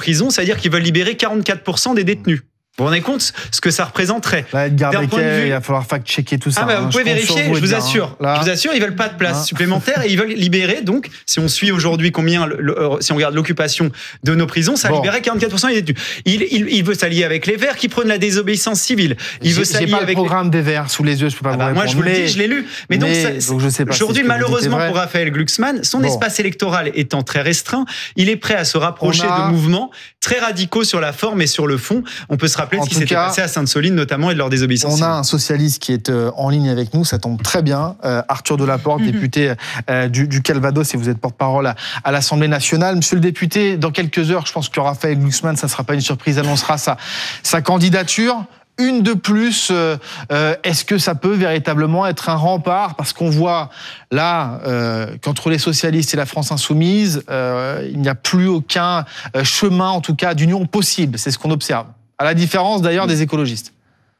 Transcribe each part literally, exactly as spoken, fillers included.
prison, ça veut dire qu'ils veulent libérer quarante-quatre pour cent des détenus. Vous vous rendez compte ce que ça représenterait? Là, Edgar Becquet, vue... il va falloir fact-checker tout ça. Ah bah, vous hein, pouvez vérifier, vous, je vous assure. Hein. Je vous assure, ils veulent pas de place hein. supplémentaire et ils veulent libérer. Donc, si on suit aujourd'hui combien, le, le, si on regarde l'occupation de nos prisons, ça bon. libérait quarante-quatre pour cent des détenus. Il, il, il veut s'allier avec les Verts qui prônent la désobéissance civile. Il j'ai, veut s'allier j'ai pas avec le programme les... des Verts sous les yeux, je peux pas ah bah, vous Moi, je vous le dis, je l'ai lu. Mais, mais donc, ça, donc je sais pas aujourd'hui, si malheureusement pour Raphaël Glucksmann, son bon. espace électoral étant très restreint, il est prêt à se rapprocher a... de mouvements très radicaux sur la forme et sur le fond. On peut se rappeler ce qui s'était passé à Sainte-Soline, notamment, et de leur désobéissance. On a un socialiste qui est en ligne avec nous, ça tombe très bien. Euh, Arthur Delaporte, mm-hmm. député euh, du, du Calvados, et vous êtes porte-parole à, à l'Assemblée nationale. Monsieur le député, dans quelques heures, je pense que Raphaël Glucksmann, ça ne sera pas une surprise, annoncera sa, sa candidature. Une de plus, euh, est-ce que ça peut véritablement être un rempart? Parce qu'on voit là euh, qu'entre les socialistes et la France insoumise, euh, il n'y a plus aucun chemin, en tout cas, d'union possible. C'est ce qu'on observe. À la différence d'ailleurs des écologistes.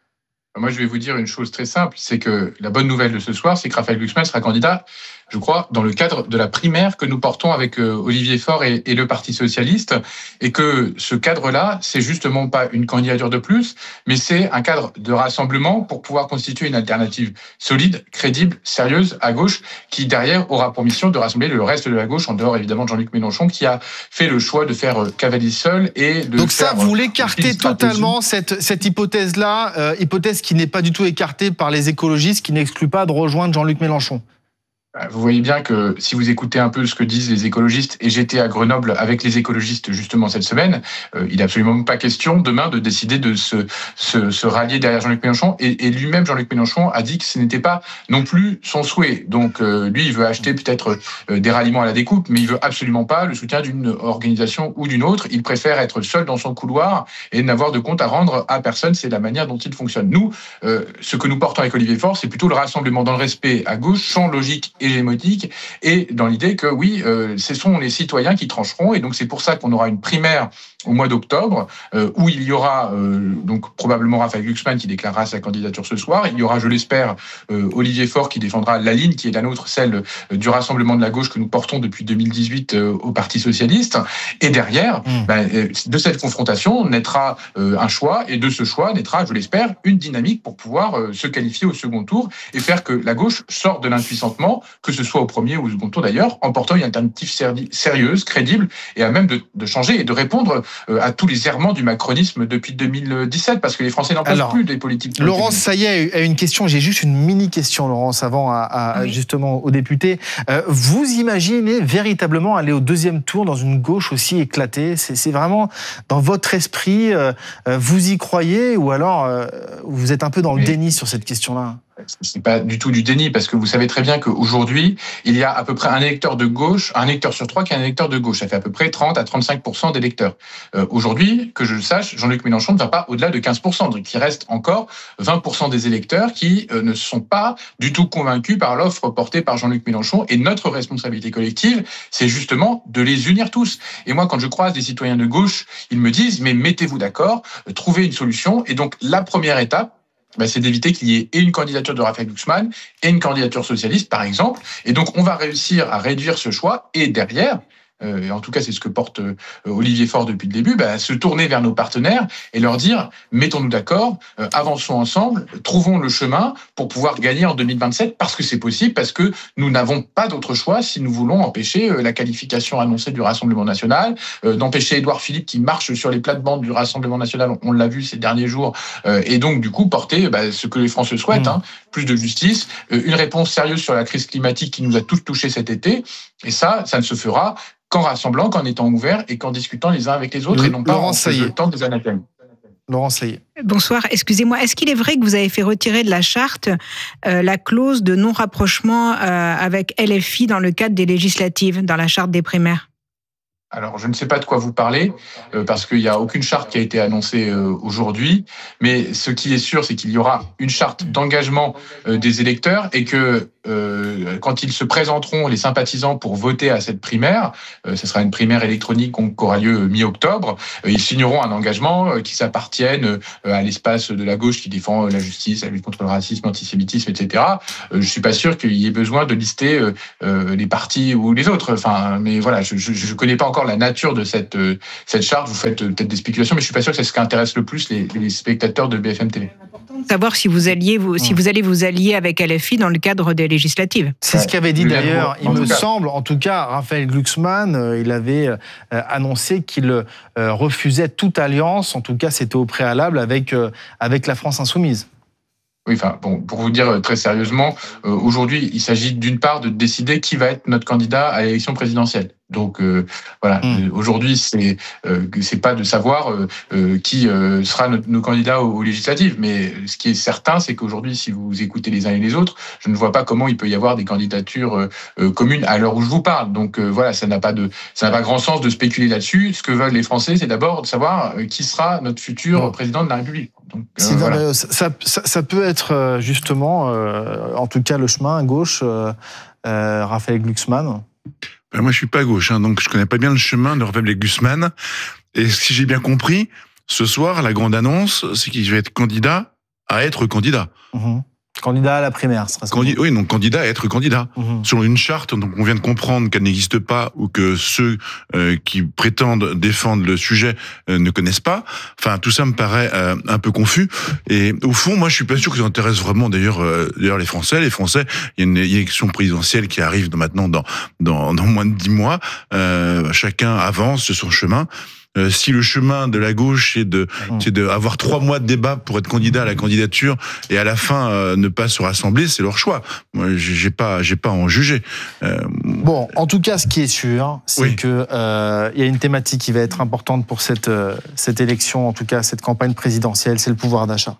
Moi, je vais vous dire une chose très simple, c'est que la bonne nouvelle de ce soir, c'est que Raphaël Glucksmann sera candidat, je crois, dans le cadre de la primaire que nous portons avec Olivier Faure et, et le Parti socialiste, et que ce cadre-là, c'est justement pas une candidature de plus, mais c'est un cadre de rassemblement pour pouvoir constituer une alternative solide, crédible, sérieuse à gauche, qui derrière aura pour mission de rassembler le reste de la gauche, en dehors évidemment de Jean-Luc Mélenchon, qui a fait le choix de faire cavalier seul et de Donc faire ça, vous l'écartez totalement, cette, cette hypothèse-là, euh, hypothèse qui n'est pas du tout écartée par les écologistes, qui n'exclut pas de rejoindre Jean-Luc Mélenchon. Vous voyez bien que si vous écoutez un peu ce que disent les écologistes, et j'étais à Grenoble avec les écologistes justement cette semaine, euh, il n'est absolument pas question demain de décider de se, se, se rallier derrière Jean-Luc Mélenchon. Et, et lui-même, Jean-Luc Mélenchon, a dit que ce n'était pas non plus son souhait. Donc euh, lui, il veut acheter peut-être euh, des ralliements à la découpe, mais il veut absolument pas le soutien d'une organisation ou d'une autre. Il préfère être seul dans son couloir et n'avoir de compte à rendre à personne. C'est la manière dont il fonctionne. Nous, euh, ce que nous portons avec Olivier Faure, c'est plutôt le rassemblement dans le respect à gauche, sans logique hégémotique, et dans l'idée que oui, euh, ce sont les citoyens qui trancheront, et donc c'est pour ça qu'on aura une primaire au mois d'octobre, euh, où il y aura euh, donc probablement Raphaël Glucksmann qui déclarera sa candidature ce soir. Il y aura, je l'espère, euh, Olivier Faure qui défendra la ligne qui est la nôtre, celle euh, du rassemblement de la gauche que nous portons depuis deux mille dix-huit euh, au Parti socialiste. Et derrière, mmh. ben, euh, de cette confrontation naîtra euh, un choix, et de ce choix naîtra, je l'espère, une dynamique pour pouvoir euh, se qualifier au second tour et faire que la gauche sorte de l'impuissantement, que ce soit au premier ou au second tour d'ailleurs, en portant une alternative sérieuse, crédible, et à même de, de changer et de répondre à tous les errements du macronisme depuis deux mille dix-sept, parce que les Français n'en peuvent plus des politiques. Laurence Saillet a une question, j'ai juste une mini-question, Laurence, avant à, à oui. justement aux députés. Euh, vous imaginez véritablement aller au deuxième tour dans une gauche aussi éclatée? C'est, c'est vraiment dans votre esprit, euh, vous y croyez, ou alors euh, vous êtes un peu dans le oui. déni sur cette question-là? C'est pas du tout du déni, parce que vous savez très bien qu'aujourd'hui, il y a à peu près un électeur de gauche, un électeur sur trois qui est un électeur de gauche. Ça fait à peu près trente à trente-cinq pour cent d'électeurs. Euh, aujourd'hui, que je le sache, Jean-Luc Mélenchon ne va pas au-delà de quinze pour cent. Donc il reste encore vingt pour cent des électeurs qui euh, ne sont pas du tout convaincus par l'offre portée par Jean-Luc Mélenchon. Et notre responsabilité collective, c'est justement de les unir tous. Et moi, quand je croise des citoyens de gauche, ils me disent, mais mettez-vous d'accord, euh, trouvez une solution. Et donc la première étape, ben, c'est d'éviter qu'il y ait et une candidature de Raphaël Glucksmann et une candidature socialiste, par exemple. Et donc, on va réussir à réduire ce choix. Et derrière, euh, en tout cas, c'est ce que porte euh, Olivier Faure depuis le début, ben, se tourner vers nos partenaires et leur dire, mettons-nous d'accord, euh, avançons ensemble, trouvons le chemin pour pouvoir gagner en deux mille vingt-sept, parce que c'est possible, parce que nous n'avons pas d'autre choix si nous voulons empêcher euh, la qualification annoncée du Rassemblement national, euh, d'empêcher Édouard Philippe qui marche sur les plates-bandes du Rassemblement national, on, on l'a vu ces derniers jours, euh, et donc du coup porter bah, ce que les Français souhaitent, mmh. hein, plus de justice, euh, une réponse sérieuse sur la crise climatique qui nous a tous touchés cet été, et ça, ça ne se fera qu'en rassemblant, qu'en étant ouvert et qu'en discutant les uns avec les autres, et non pas en se jetant des anathèmes. Laurence Saillet. Bonsoir, excusez-moi, est-ce qu'il est vrai que vous avez fait retirer de la charte euh, la clause de non-rapprochement euh, avec L F I dans le cadre des législatives, dans la charte des primaires ? Alors, je ne sais pas de quoi vous parlez, euh, parce qu'il n'y a aucune charte qui a été annoncée euh, aujourd'hui, mais ce qui est sûr, c'est qu'il y aura une charte d'engagement euh, des électeurs, et que euh, quand ils se présenteront, les sympathisants, pour voter à cette primaire, euh, ce sera une primaire électronique qui aura lieu mi-octobre, euh, ils signeront un engagement euh, qui s'appartienne euh, à l'espace de la gauche qui défend euh, la justice, la lutte contre le racisme, l'antisémitisme, et cetera. Euh, je suis pas sûr qu'il y ait besoin de lister euh, euh, les partis ou les autres, enfin, mais voilà, je ne connais pas encore encore la nature de cette, euh, cette charte. Vous faites euh, peut-être des spéculations, mais je suis pas sûr que c'est ce qui intéresse le plus les, les spectateurs de B F M T V. Savoir si vous alliez vous, si vous allez vous allier avec L F I dans le cadre des législatives. C'est ce qu'avait dit d'ailleurs, il me semble, en tout cas, Raphaël Glucksmann, euh, il avait euh, annoncé qu'il euh, refusait toute alliance, en tout cas c'était au préalable, avec, euh, avec la France insoumise. Oui, enfin, bon, pour vous dire très sérieusement, euh, aujourd'hui, il s'agit d'une part de décider qui va être notre candidat à l'élection présidentielle. Donc euh, voilà, mmh. aujourd'hui, c'est euh, c'est pas de savoir euh, euh, qui euh, sera notre, nos candidats aux, aux législatives, mais ce qui est certain, c'est qu'aujourd'hui, si vous écoutez les uns et les autres, je ne vois pas comment il peut y avoir des candidatures euh, communes à l'heure où je vous parle. Donc euh, voilà, ça n'a pas de ça n'a pas grand sens de spéculer là-dessus. Ce que veulent les Français, c'est d'abord de savoir euh, qui sera notre futur mmh. président de la République. Donc, euh, voilà. ça, ça, ça peut être justement, euh, en tout cas, le chemin à gauche, euh, euh, Raphaël Glucksmann. Ben moi, je suis pas à gauche, hein, donc je connais pas bien le chemin de Raphaël Glucksmann. Et si j'ai bien compris, ce soir, la grande annonce, c'est qu'il va être candidat à être candidat. Mmh. Candidat à la primaire, ce Candi- Oui, donc candidat à être candidat. Mmh. Selon une charte, donc on vient de comprendre qu'elle n'existe pas ou que ceux euh, qui prétendent défendre le sujet euh, ne connaissent pas. Enfin, tout ça me paraît euh, un peu confus. Et au fond, moi, je suis pas sûr que ça intéresse vraiment d'ailleurs, euh, d'ailleurs les Français. Les Français, il y a une élection présidentielle qui arrive maintenant dans, dans, dans moins de dix mois. Euh, chacun avance sur son chemin. Euh, si le chemin de la gauche c'est de mmh. c'est de avoir trois mois de débat pour être candidat à la candidature et à la fin euh, ne pas se rassembler, c'est leur choix. Moi, j'ai pas j'ai pas à en juger. Euh... Bon, en tout cas, ce qui est sûr, c'est oui. que euh, il y a une thématique qui va être importante pour cette euh, cette élection, en tout cas cette campagne présidentielle, c'est le pouvoir d'achat.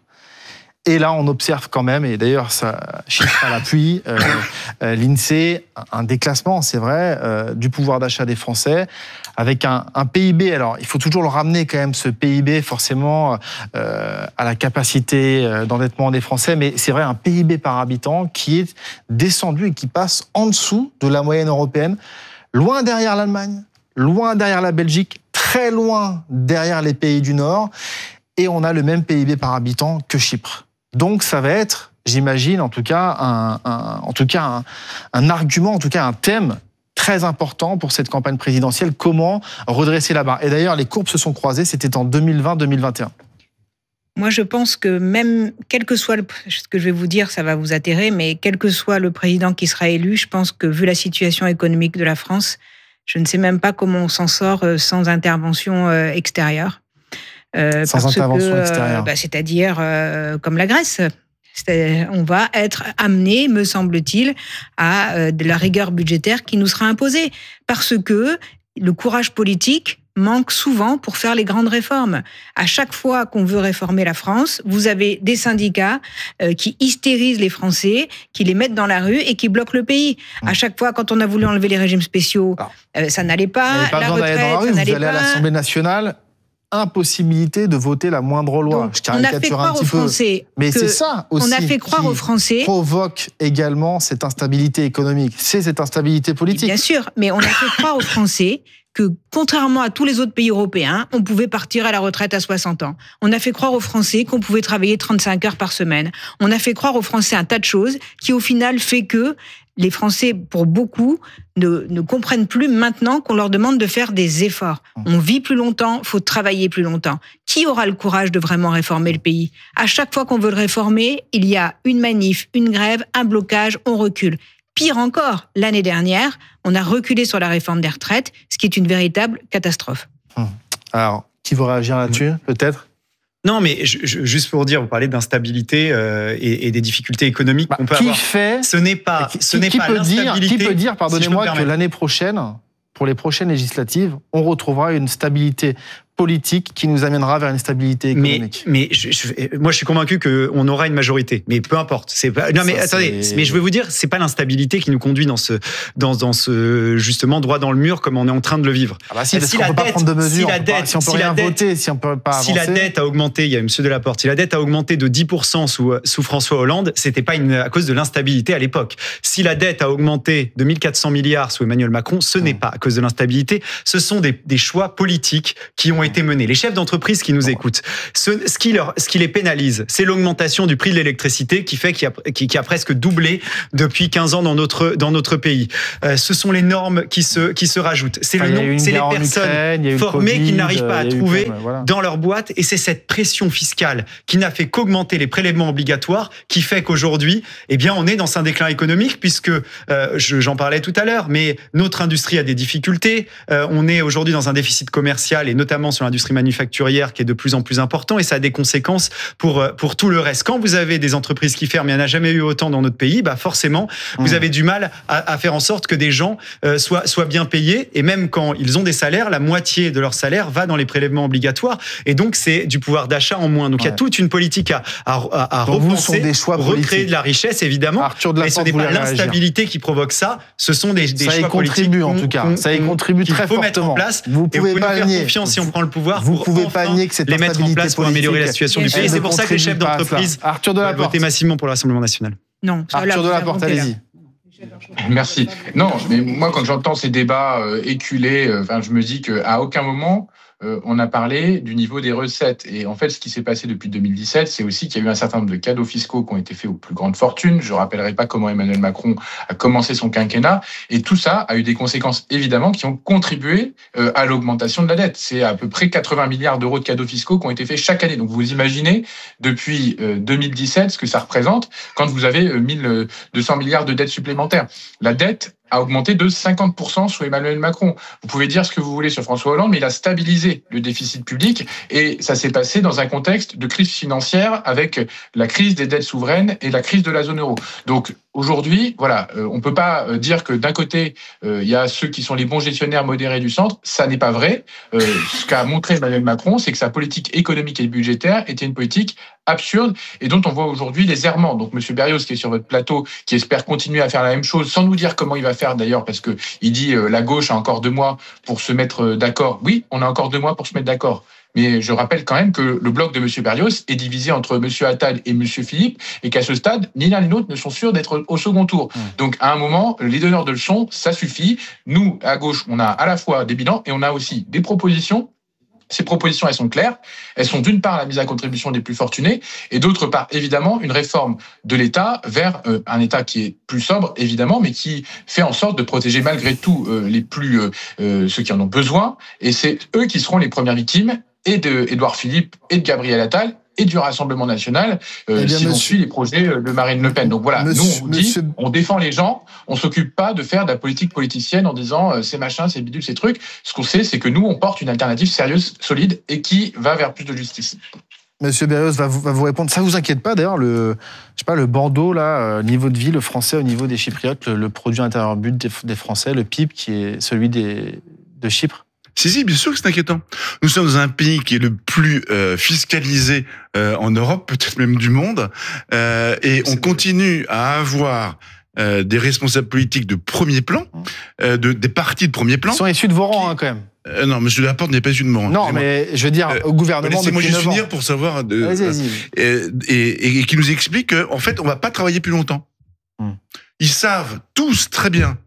Et là, on observe quand même, et d'ailleurs, ça chiffre à l'appui, euh, euh, l'INSEE, un déclassement, c'est vrai, euh, du pouvoir d'achat des Français, avec un, un P I B. Alors, il faut toujours le ramener quand même, ce P I B, forcément, euh, à la capacité d'endettement des Français. Mais c'est vrai, un P I B par habitant qui est descendu et qui passe en dessous de la moyenne européenne, loin derrière l'Allemagne, loin derrière la Belgique, très loin derrière les pays du Nord. Et on a le même P I B par habitant que Chypre. Donc ça va être, j'imagine, en tout cas, un, un, en tout cas un, un argument, en tout cas un thème très important pour cette campagne présidentielle. Comment redresser la barre ? Et d'ailleurs, les courbes se sont croisées, c'était en deux mille vingt deux mille vingt et un. Moi, je pense que même, quel que soit le, ce que je vais vous dire, ça va vous atterrer, mais quel que soit le président qui sera élu, je pense que vu la situation économique de la France, je ne sais même pas comment on s'en sort sans intervention extérieure. Euh, Sans intervention que, extérieure. Euh, bah, c'est-à-dire euh, comme la Grèce. C'est-à-dire, on va être amené, me semble-t-il, à euh, de la rigueur budgétaire qui nous sera imposée. Parce que le courage politique manque souvent pour faire les grandes réformes. À chaque fois qu'on veut réformer la France, vous avez des syndicats euh, qui hystérisent les Français, qui les mettent dans la rue et qui bloquent le pays. Mmh. À chaque fois, quand on a voulu enlever les régimes spéciaux, euh, ça n'allait pas. pas la retraite, dans la rue, ça n'allait vous allez pas. à l'Assemblée nationale. Impossibilité de voter la moindre loi. Donc, je caricature un petit peu. Mais c'est ça aussi. On a fait croire qui aux Français. Provoque également cette instabilité économique. C'est cette instabilité politique. Bien sûr, mais on a fait croire aux Français que, contrairement à tous les autres pays européens, on pouvait partir à la retraite à soixante ans. On a fait croire aux Français qu'on pouvait travailler trente-cinq heures par semaine. On a fait croire aux Français un tas de choses qui, au final, fait que les Français, pour beaucoup, ne, ne comprennent plus maintenant qu'on leur demande de faire des efforts. On vit plus longtemps, il faut travailler plus longtemps. Qui aura le courage de vraiment réformer le pays ? À chaque fois qu'on veut le réformer, il y a une manif, une grève, un blocage, on recule. Pire encore, l'année dernière, on a reculé sur la réforme des retraites, ce qui est une véritable catastrophe. Alors, qui veut réagir là-dessus, peut-être ? Non, mais je, je, juste pour dire, vous parlez d'instabilité euh, et, et des difficultés économiques bah, qu'on peut qui avoir. Fait, ce n'est pas, qui, ce n'est qui pas peut l'instabilité. Dire, qui peut dire, pardonnez-moi, si que l'année prochaine, pour les prochaines législatives, on retrouvera une stabilité politique qui nous amènera vers une stabilité économique. Mais, mais je, je, moi, je suis convaincu qu'on aura une majorité. Mais peu importe. C'est pas, non, mais ça, attendez. C'est... Mais je vais vous dire, c'est pas l'instabilité qui nous conduit dans ce, dans, dans ce, justement, droit dans le mur comme on est en train de le vivre. Ah bah si, parce si qu'on ne peut pas prendre de mesures. Si, la dette, si on peut si rien dette, voter, si on peut pas avancer. Si la dette a augmenté, il y a M. Delaporte, si la dette a augmenté de dix pour cent sous, sous François Hollande, c'était pas une, à cause de l'instabilité à l'époque. Si la dette a augmenté de mille quatre cents milliards sous Emmanuel Macron, ce mmh. n'est pas à cause de l'instabilité. Ce sont des, des choix politiques qui ont été menées. Les chefs d'entreprise qui nous écoutent, ce, ce, qui leur, ce qui les pénalise, c'est l'augmentation du prix de l'électricité qui fait qu'il y a, qui, qui a presque doublé depuis quinze ans dans notre, dans notre pays. Euh, ce sont les normes qui se, qui se rajoutent. C'est, enfin, le nom, c'est les personnes Ukraine, formées COVID, qui n'arrivent pas à trouver Ukraine, voilà. dans leur boîte. Et c'est cette pression fiscale qui n'a fait qu'augmenter les prélèvements obligatoires qui fait qu'aujourd'hui, eh bien, on est dans un déclin économique puisque, euh, je, j'en parlais tout à l'heure, mais notre industrie a des difficultés. Euh, on est aujourd'hui dans un déficit commercial et notamment sur l'industrie manufacturière qui est de plus en plus important et ça a des conséquences pour, pour tout le reste. Quand vous avez des entreprises qui ferment, il n'y en a jamais eu autant dans notre pays, bah forcément, mmh. vous avez du mal à, à faire en sorte que des gens euh, soient, soient bien payés et même quand ils ont des salaires, la moitié de leur salaire va dans les prélèvements obligatoires et donc c'est du pouvoir d'achat en moins. Donc ouais. il y a toute une politique à, à, à, à repenser, des choix recréer politiques. De la richesse évidemment, Arthur de la mais ce n'est pas l'instabilité qui provoque ça, ce sont des, des ça choix y contribue en tout cas, ça y contribue très fortement. Mettre en place. Vous pouvez et pas nous nier. Faire confiance si on prend le pouvoir vous pour pouvez enfin pas nier que cette les mettre en place pour améliorer la situation du pays. Et c'est pour ça que les chefs d'entreprise Arthur de la Porte voter massivement pour le Rassemblement national. Non, Arthur de la Porte, allez-y. Merci. Non, mais moi quand j'entends ces débats euh, éculés, euh, enfin je me dis qu'à aucun moment Euh, on a parlé du niveau des recettes. Et en fait, ce qui s'est passé depuis deux mille dix-sept, c'est aussi qu'il y a eu un certain nombre de cadeaux fiscaux qui ont été faits aux plus grandes fortunes. Je ne rappellerai pas comment Emmanuel Macron a commencé son quinquennat. Et tout ça a eu des conséquences, évidemment, qui ont contribué euh, à l'augmentation de la dette. C'est à peu près quatre-vingts milliards d'euros de cadeaux fiscaux qui ont été faits chaque année. Donc, vous imaginez, depuis euh, deux mille dix-sept, ce que ça représente quand vous avez euh, mille deux cents milliards de dettes supplémentaires. La dette a augmenté de cinquante pour cent sous Emmanuel Macron. Vous pouvez dire ce que vous voulez sur François Hollande, mais il a stabilisé le déficit public et ça s'est passé dans un contexte de crise financière avec la crise des dettes souveraines et la crise de la zone euro. Donc, aujourd'hui, voilà, euh, on peut pas dire que d'un côté, euh, il y a ceux qui sont les bons gestionnaires modérés du centre. Ça n'est pas vrai. Euh, ce qu'a montré Emmanuel Macron, c'est que sa politique économique et budgétaire était une politique absurde et dont on voit aujourd'hui les errements. Donc, Monsieur Berrios, qui est sur votre plateau, qui espère continuer à faire la même chose sans nous dire comment il va faire d'ailleurs, parce que il dit euh, la gauche a encore deux mois pour se mettre d'accord. Oui, on a encore deux mois pour se mettre d'accord. Mais je rappelle quand même que le bloc de M. Berrios est divisé entre M. Attal et M. Philippe et qu'à ce stade, ni l'un ni l'autre ne sont sûrs d'être au second tour. Mmh. Donc, à un moment, les donneurs de leçons, ça suffit. Nous, à gauche, on a à la fois des bilans et on a aussi des propositions. Ces propositions, elles sont claires. Elles sont d'une part la mise à contribution des plus fortunés et d'autre part, évidemment, une réforme de l'État vers euh, un État qui est plus sobre, évidemment, mais qui fait en sorte de protéger malgré tout euh, les plus euh, euh, ceux qui en ont besoin. Et c'est eux qui seront les premières victimes et de Édouard Philippe et de Gabriel Attal et du Rassemblement national, euh, eh bien, si monsieur, on suit les projets de Marine Le Pen. Donc voilà, monsieur, nous on dit, monsieur... on défend les gens, on s'occupe pas de faire de la politique politicienne en disant euh, c'est machin, c'est bidule, c'est truc. Ce qu'on sait, c'est que nous, on porte une alternative sérieuse, solide et qui va vers plus de justice. Monsieur Berrios va vous, va vous répondre. Ça vous inquiète pas d'ailleurs le, je sais pas, le bandeau là, euh, niveau de vie, le français au niveau des Chypriotes, le, le produit intérieur brut des, des Français, le P I B qui est celui des, de Chypre? Si, si, bien sûr que c'est inquiétant. Nous sommes dans un pays qui est le plus euh, fiscalisé euh, en Europe, peut-être même du monde, euh, et on continue à avoir euh, des responsables politiques de premier plan, euh, de, des partis de premier plan. Ils sont issus de vos rangs, hein, quand même. Euh, non, Monsieur Laporte n'est pas issu de mon rang. Non, mais je veux dire, euh, au gouvernement laissez-moi juste finir pour savoir... De, vas-y, vas-y. Euh, et, et, et qui nous explique qu'en fait, on va pas travailler plus longtemps. Hum. Ils savent tous très bien.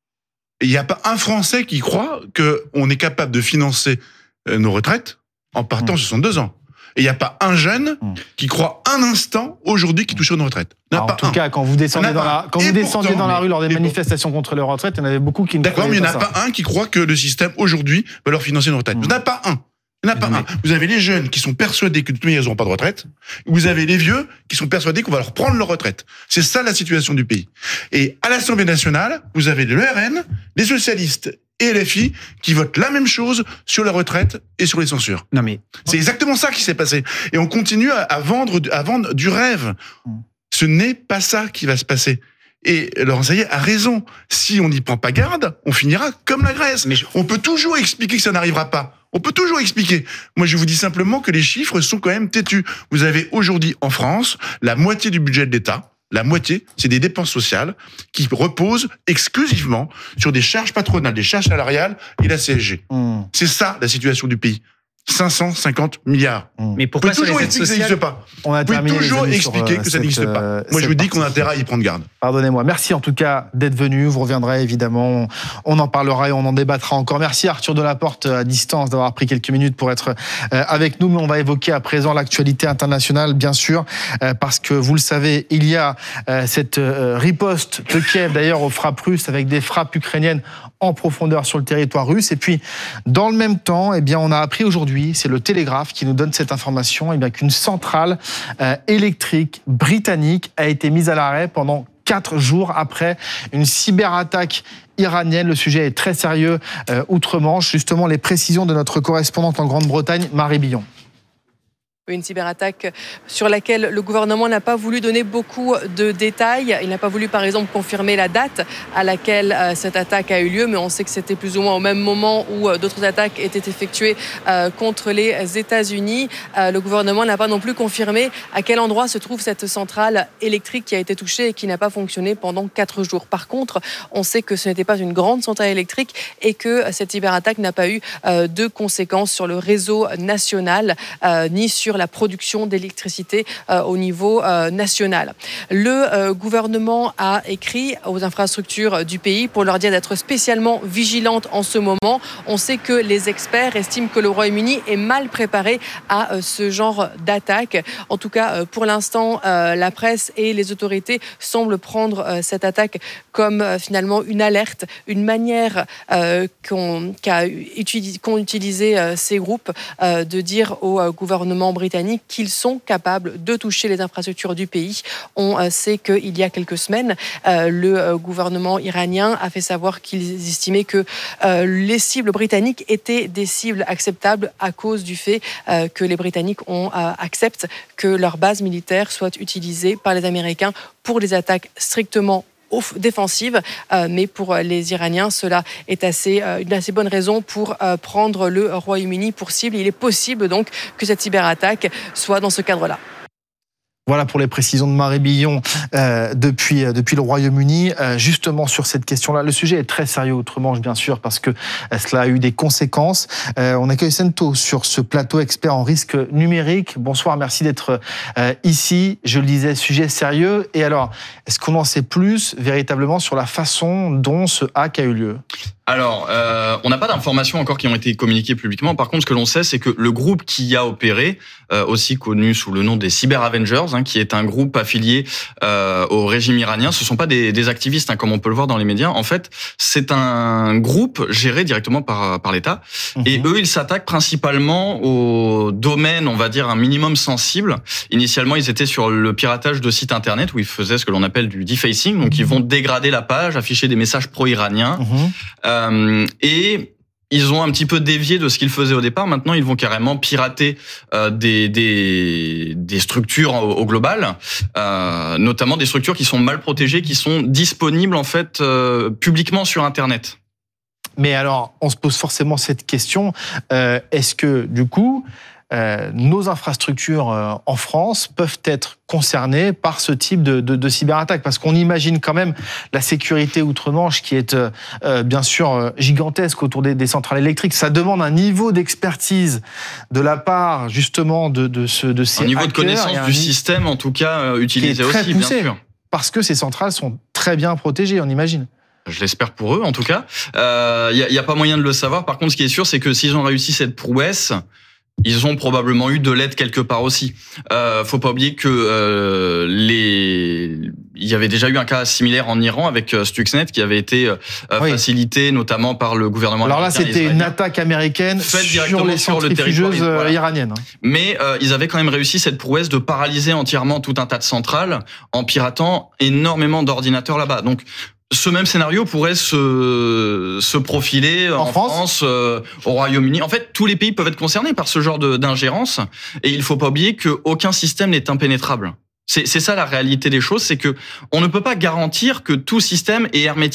Il n'y a pas un Français qui croit qu'on est capable de financer nos retraites en partant mmh. sur soixante-deux ans. Et il n'y a pas un jeune mmh. qui croit un instant aujourd'hui qui touche une retraite. Alors, pas en tout un. cas, quand vous descendez, dans la, quand vous descendez pourtant, dans la rue lors des manifestations contre les retraites, il y en avait beaucoup qui ne D'accord, mais il n'y en a ça. pas un qui croit que le système aujourd'hui va leur financer une retraite. Mmh. Il n'y en a pas un. Il n'y en a pas mais... un. Vous avez les jeunes qui sont persuadés que de toute manière, ils n'auront pas de retraite. Vous avez les vieux qui sont persuadés qu'on va leur prendre leur retraite. C'est ça la situation du pays. Et à l'Assemblée nationale, vous avez le R N, les socialistes et L F I qui votent la même chose sur la retraite et sur les censures. Non mais c'est exactement ça qui s'est passé. Et on continue à, à vendre, à vendre du rêve. Ce n'est pas ça qui va se passer. Et Laurent Saillet a raison. Si on n'y prend pas garde, on finira comme la Grèce. Mais je... On peut toujours expliquer que ça n'arrivera pas. On peut toujours expliquer. Moi, je vous dis simplement que les chiffres sont quand même têtus. Vous avez aujourd'hui en France la moitié du budget de l'État. La moitié, c'est des dépenses sociales qui reposent exclusivement sur des charges patronales, des charges salariales et la C S G. Mmh. C'est ça la situation du pays. cinq cent cinquante milliards. Mais pourquoi sur les aides sociales, ça n'existe pas. On a terminé. Vous pouvez toujours expliquer que ça n'existe pas. Moi, je vous dis qu'on a intérêt à y prendre garde. Pardonnez-moi. Merci en tout cas d'être venu. Vous reviendrez évidemment. On en parlera et on en débattra encore. Merci Arthur Delaporte à distance d'avoir pris quelques minutes pour être avec nous. Mais on va évoquer à présent l'actualité internationale, bien sûr, parce que vous le savez, il y a cette riposte de Kiev d'ailleurs aux frappes russes avec des frappes ukrainiennes en profondeur sur le territoire russe. Et puis, dans le même temps, eh bien, on a appris aujourd'hui, c'est le Télégraphe qui nous donne cette information, eh bien, qu'une centrale euh, électrique britannique a été mise à l'arrêt pendant quatre jours après une cyberattaque iranienne. Le sujet est très sérieux euh, outre-Manche. Justement, les précisions de notre correspondante en Grande-Bretagne, Marie Billon. Une cyberattaque sur laquelle le gouvernement n'a pas voulu donner beaucoup de détails. Il n'a pas voulu, par exemple, confirmer la date à laquelle euh, cette attaque a eu lieu, mais on sait que c'était plus ou moins au même moment où euh, d'autres attaques étaient effectuées euh, contre les États-Unis. Euh, le gouvernement n'a pas non plus confirmé à quel endroit se trouve cette centrale électrique qui a été touchée et qui n'a pas fonctionné pendant quatre jours. Par contre, on sait que ce n'était pas une grande centrale électrique et que cette cyberattaque n'a pas eu euh, de conséquences sur le réseau national euh, ni sur la production d'électricité euh, au niveau euh, national. Le euh, gouvernement a écrit aux infrastructures du pays pour leur dire d'être spécialement vigilantes en ce moment. On sait que les experts estiment que le Royaume-Uni est mal préparé à euh, ce genre d'attaque. En tout cas, euh, pour l'instant, euh, la presse et les autorités semblent prendre euh, cette attaque comme euh, finalement une alerte, une manière euh, qu'ont, qu'a utilisé, qu'ont utilisé euh, ces groupes euh, de dire au euh, gouvernement britannique qu'ils sont capables de toucher les infrastructures du pays. On sait qu'il y a quelques semaines, le gouvernement iranien a fait savoir qu'ils estimaient que les cibles britanniques étaient des cibles acceptables à cause du fait que les Britanniques ont, acceptent que leurs bases militaires soient utilisées par les Américains pour des attaques strictement défensive, euh, mais pour les Iraniens, cela est assez, euh, une assez bonne raison pour euh, prendre le Royaume-Uni pour cible. Il est possible donc que cette cyberattaque soit dans ce cadre-là. Voilà pour les précisions de Marie Billon euh, depuis, euh, depuis le Royaume-Uni. Euh, justement sur cette question-là, le sujet est très sérieux outre-Manche, bien sûr, parce que euh, cela a eu des conséquences. Euh, on accueille Sento sur ce plateau expert en risque numérique. Bonsoir, merci d'être euh, ici. Je le disais, sujet sérieux. Et alors, est-ce qu'on en sait plus véritablement sur la façon dont ce hack a eu lieu ? Alors, euh, on n'a pas d'informations encore qui ont été communiquées publiquement. Par contre, ce que l'on sait, c'est que le groupe qui a opéré, euh, aussi connu sous le nom des Cyber Avengers, hein, qui est un groupe affilié euh, au régime iranien, ce sont pas des, des activistes, hein, comme on peut le voir dans les médias. En fait, c'est un groupe géré directement par par l'État. Mmh. Et eux, ils s'attaquent principalement aux domaines, on va dire, un minimum sensible. Initialement, ils étaient sur le piratage de sites internet où ils faisaient ce que l'on appelle du defacing. Donc, ils vont dégrader la page, afficher des messages pro-iraniens. Mmh. Euh, Euh, et ils ont un petit peu dévié de ce qu'ils faisaient au départ. Maintenant, ils vont carrément pirater euh, des, des, des structures au, au global, euh, notamment des structures qui sont mal protégées, qui sont disponibles en fait euh, publiquement sur Internet. Mais alors, on se pose forcément cette question, euh, est-ce que du coup, Euh, nos infrastructures euh, en France peuvent être concernées par ce type de, de, de cyberattaque ? Parce qu'on imagine quand même la sécurité outre-Manche qui est euh, euh, bien sûr euh, gigantesque autour des, des centrales électriques. Ça demande un niveau d'expertise de la part justement de, de, ce, de ces un niveau hackers, de connaissance du système en tout cas euh, utilisé aussi, poussé, bien sûr. Parce que ces centrales sont très bien protégées, on imagine. Je l'espère pour eux en tout cas. Il euh, y, a, y a pas moyen de le savoir. Par contre, ce qui est sûr, c'est que s'ils ont réussi cette prouesse, ils ont probablement eu de l'aide quelque part aussi. Euh, faut pas oublier que euh, les, il y avait déjà eu un cas similaire en Iran avec euh, Stuxnet qui avait été euh, oui. facilité notamment par le gouvernement américain. Alors là, c'était une attaque américaine sur les sur le territoire voilà. iraniennes. Mais euh, ils avaient quand même réussi cette prouesse de paralyser entièrement tout un tas de centrales en piratant énormément d'ordinateurs là-bas. Donc ce même scénario pourrait se se profiler en, en France, France euh, au Royaume-Uni. En fait, tous les pays peuvent être concernés par ce genre de, d'ingérence. Et il faut pas oublier qu'aucun système n'est impénétrable. C'est, c'est ça la réalité des choses, c'est que on ne peut pas garantir que tout système est hermétique.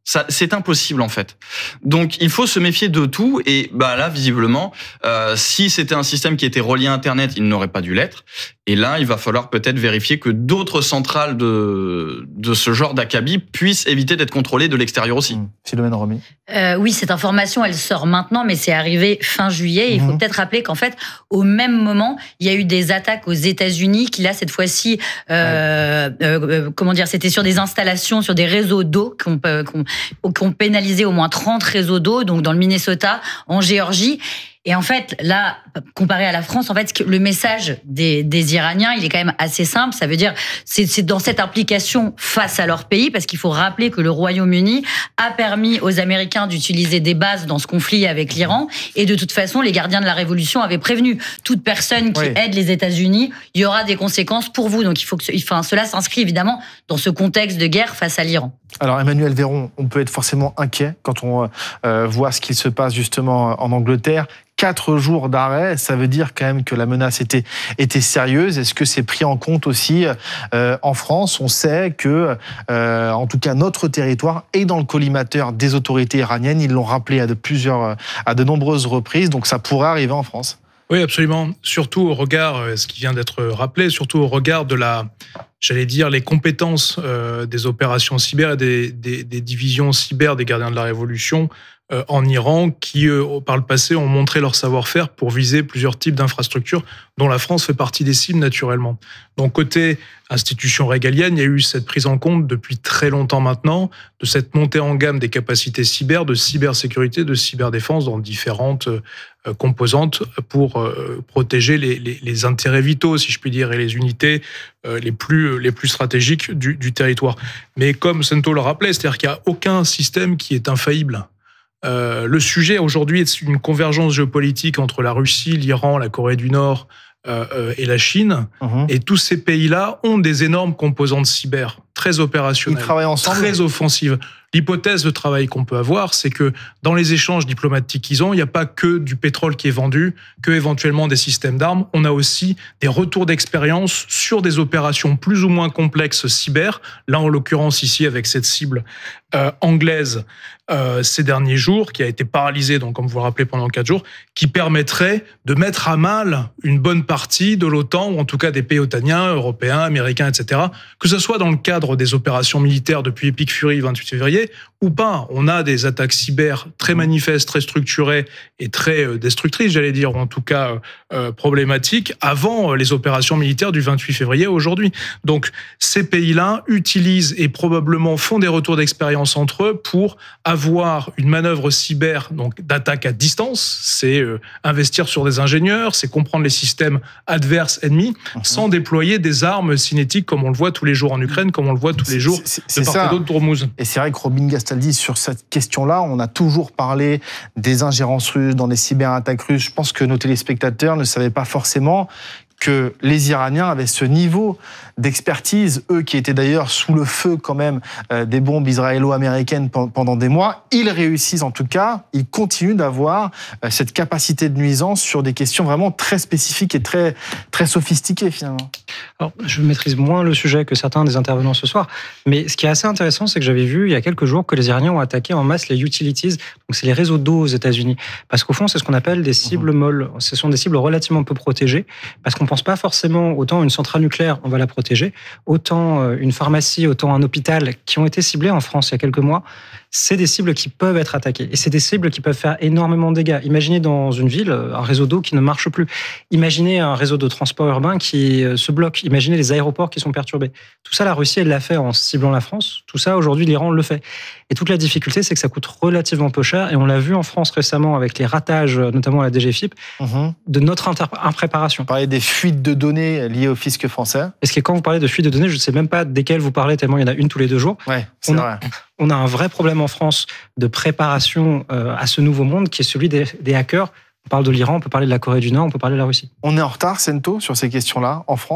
Ça, c'est impossible en fait. Donc il faut se méfier de tout et bah là visiblement, euh, si c'était un système qui était relié à Internet, il n'aurait pas dû l'être. Et là, il va falloir peut-être vérifier que d'autres centrales de de ce genre d'acabit puissent éviter d'être contrôlées de l'extérieur aussi. Mmh. Philomène Romy. Euh, oui, cette information, elle sort maintenant, mais c'est arrivé fin juillet. Et il faut mmh. peut-être rappeler qu'en fait, au même moment, il y a eu des attaques aux États-Unis, qui là cette fois-ci, euh, ouais. euh, comment dire, c'était sur des installations, sur des réseaux d'eau qu'on qu'on qui ont pénalisé au moins trente réseaux d'eau, donc dans le Minnesota, en Géorgie. Et en fait, là, comparé à la France, en fait, le message des, des Iraniens, il est quand même assez simple. Ça veut dire, c'est, c'est dans cette implication face à leur pays, parce qu'il faut rappeler que le Royaume-Uni a permis aux Américains d'utiliser des bases dans ce conflit avec l'Iran. Et de toute façon, les gardiens de la Révolution avaient prévenu toute personne qui oui. aide les États-Unis, il y aura des conséquences pour vous. Donc, il faut que, enfin, cela s'inscrit évidemment dans ce contexte de guerre face à l'Iran. Alors, Emmanuel Véron, on peut être forcément inquiet quand on euh, voit ce qui se passe justement en Angleterre. Quatre jours d'arrêt, ça veut dire quand même que la menace était, était sérieuse. Est-ce que c'est pris en compte aussi euh, en France ? On sait que, euh, en tout cas, notre territoire est dans le collimateur des autorités iraniennes. Ils l'ont rappelé à de plusieurs, à de nombreuses reprises. Donc, ça pourrait arriver en France. Oui, absolument. Surtout au regard, ce qui vient d'être rappelé, surtout au regard de la, j'allais dire, les compétences euh, des opérations cyber et des, des, des divisions cyber des gardiens de la Révolution euh, en Iran, qui, euh, par le passé, ont montré leur savoir-faire pour viser plusieurs types d'infrastructures, dont la France fait partie des cibles naturellement. Donc, côté institution régalienne, il y a eu cette prise en compte depuis très longtemps maintenant, de cette montée en gamme des capacités cyber, de cybersécurité, de cyberdéfense dans différentes euh, composantes pour euh, protéger les, les, les intérêts vitaux, si je puis dire, et les unités euh, les plus, les plus stratégiques du, du territoire. Mais comme Sento le rappelait, c'est-à-dire qu'il n'y a aucun système qui est infaillible. Euh, le sujet aujourd'hui est une convergence géopolitique entre la Russie, l'Iran, la Corée du Nord euh, euh, et la Chine. Mmh. Et tous ces pays-là ont des énormes composantes cyber, très opérationnelles, Ils travaillent ensemble. très offensives. L'hypothèse de travail qu'on peut avoir, c'est que dans les échanges diplomatiques qu'ils ont, il n'y a pas que du pétrole qui est vendu, que éventuellement des systèmes d'armes. On a aussi des retours d'expérience sur des opérations plus ou moins complexes cyber. Là, en l'occurrence, ici, avec cette cible euh, anglaise euh, ces derniers jours, qui a été paralysée, donc, comme vous le rappelez, pendant quatre jours, qui permettrait de mettre à mal une bonne partie de l'OTAN, ou en tout cas des pays otaniens, européens, américains, et cetera, que ce soit dans le cadre des opérations militaires depuis Epic Fury, vingt-huit février, ou pas. On a des attaques cyber très manifestes, très structurées et très destructrices, j'allais dire, ou en tout cas euh, problématiques, avant les opérations militaires du vingt-huit février aujourd'hui. Donc, ces pays-là utilisent et probablement font des retours d'expérience entre eux pour avoir une manœuvre cyber, donc d'attaque à distance. C'est euh, investir sur des ingénieurs, c'est comprendre les systèmes adverses ennemis, mmh. sans déployer des armes cinétiques comme on le voit tous les jours en Ukraine, comme on le voit tous les jours c'est, c'est, de part et d'autre d'Ormuz. Et c'est vrai que Robin Gastaldi, sur cette question-là, on a toujours parlé des ingérences russes, dans les cyberattaques russes. Je pense que nos téléspectateurs ne savaient pas forcément que les Iraniens avaient ce niveau d'expertise, eux qui étaient d'ailleurs sous le feu quand même euh, des bombes israélo-américaines pendant des mois. Ils réussissent en tout cas, ils continuent d'avoir euh, cette capacité de nuisance sur des questions vraiment très spécifiques et très, très sophistiquées finalement. Alors, je maîtrise moins le sujet que certains des intervenants ce soir, mais ce qui est assez intéressant, c'est que j'avais vu il y a quelques jours que les Iraniens ont attaqué en masse les utilities, donc c'est les réseaux d'eau aux États-Unis, parce qu'au fond c'est ce qu'on appelle des cibles mmh. molles. Ce sont des cibles relativement peu protégées, parce qu'on pense pas forcément autant une centrale nucléaire, on va la protéger, autant une pharmacie, autant un hôpital qui ont été ciblés en France il y a quelques mois. C'est des cibles qui peuvent être attaquées. Et c'est des cibles qui peuvent faire énormément de dégâts. Imaginez dans une ville un réseau d'eau qui ne marche plus. Imaginez un réseau de transport urbain qui se bloque. Imaginez les aéroports qui sont perturbés. Tout ça, la Russie, elle l'a fait en ciblant la France. Tout ça, aujourd'hui, l'Iran le fait. Et toute la difficulté, c'est que ça coûte relativement peu cher. Et on l'a vu en France récemment avec les ratages, notamment à la D G F I P, mmh. de notre impréparation. Vous parlez des fuites de données liées au fisc français. Est-ce que quand vous parlez de fuites de données, je ne sais même pas desquelles vous parlez, tellement il y en a une tous les deux jours. Ouais, c'est on vrai. A, on a un vrai problème en France de préparation à ce nouveau monde qui est celui des, des hackers. On parle de l'Iran, on peut parler de la Corée du Nord, on peut parler de la Russie. On est en retard, Sento, sur ces questions-là, en France,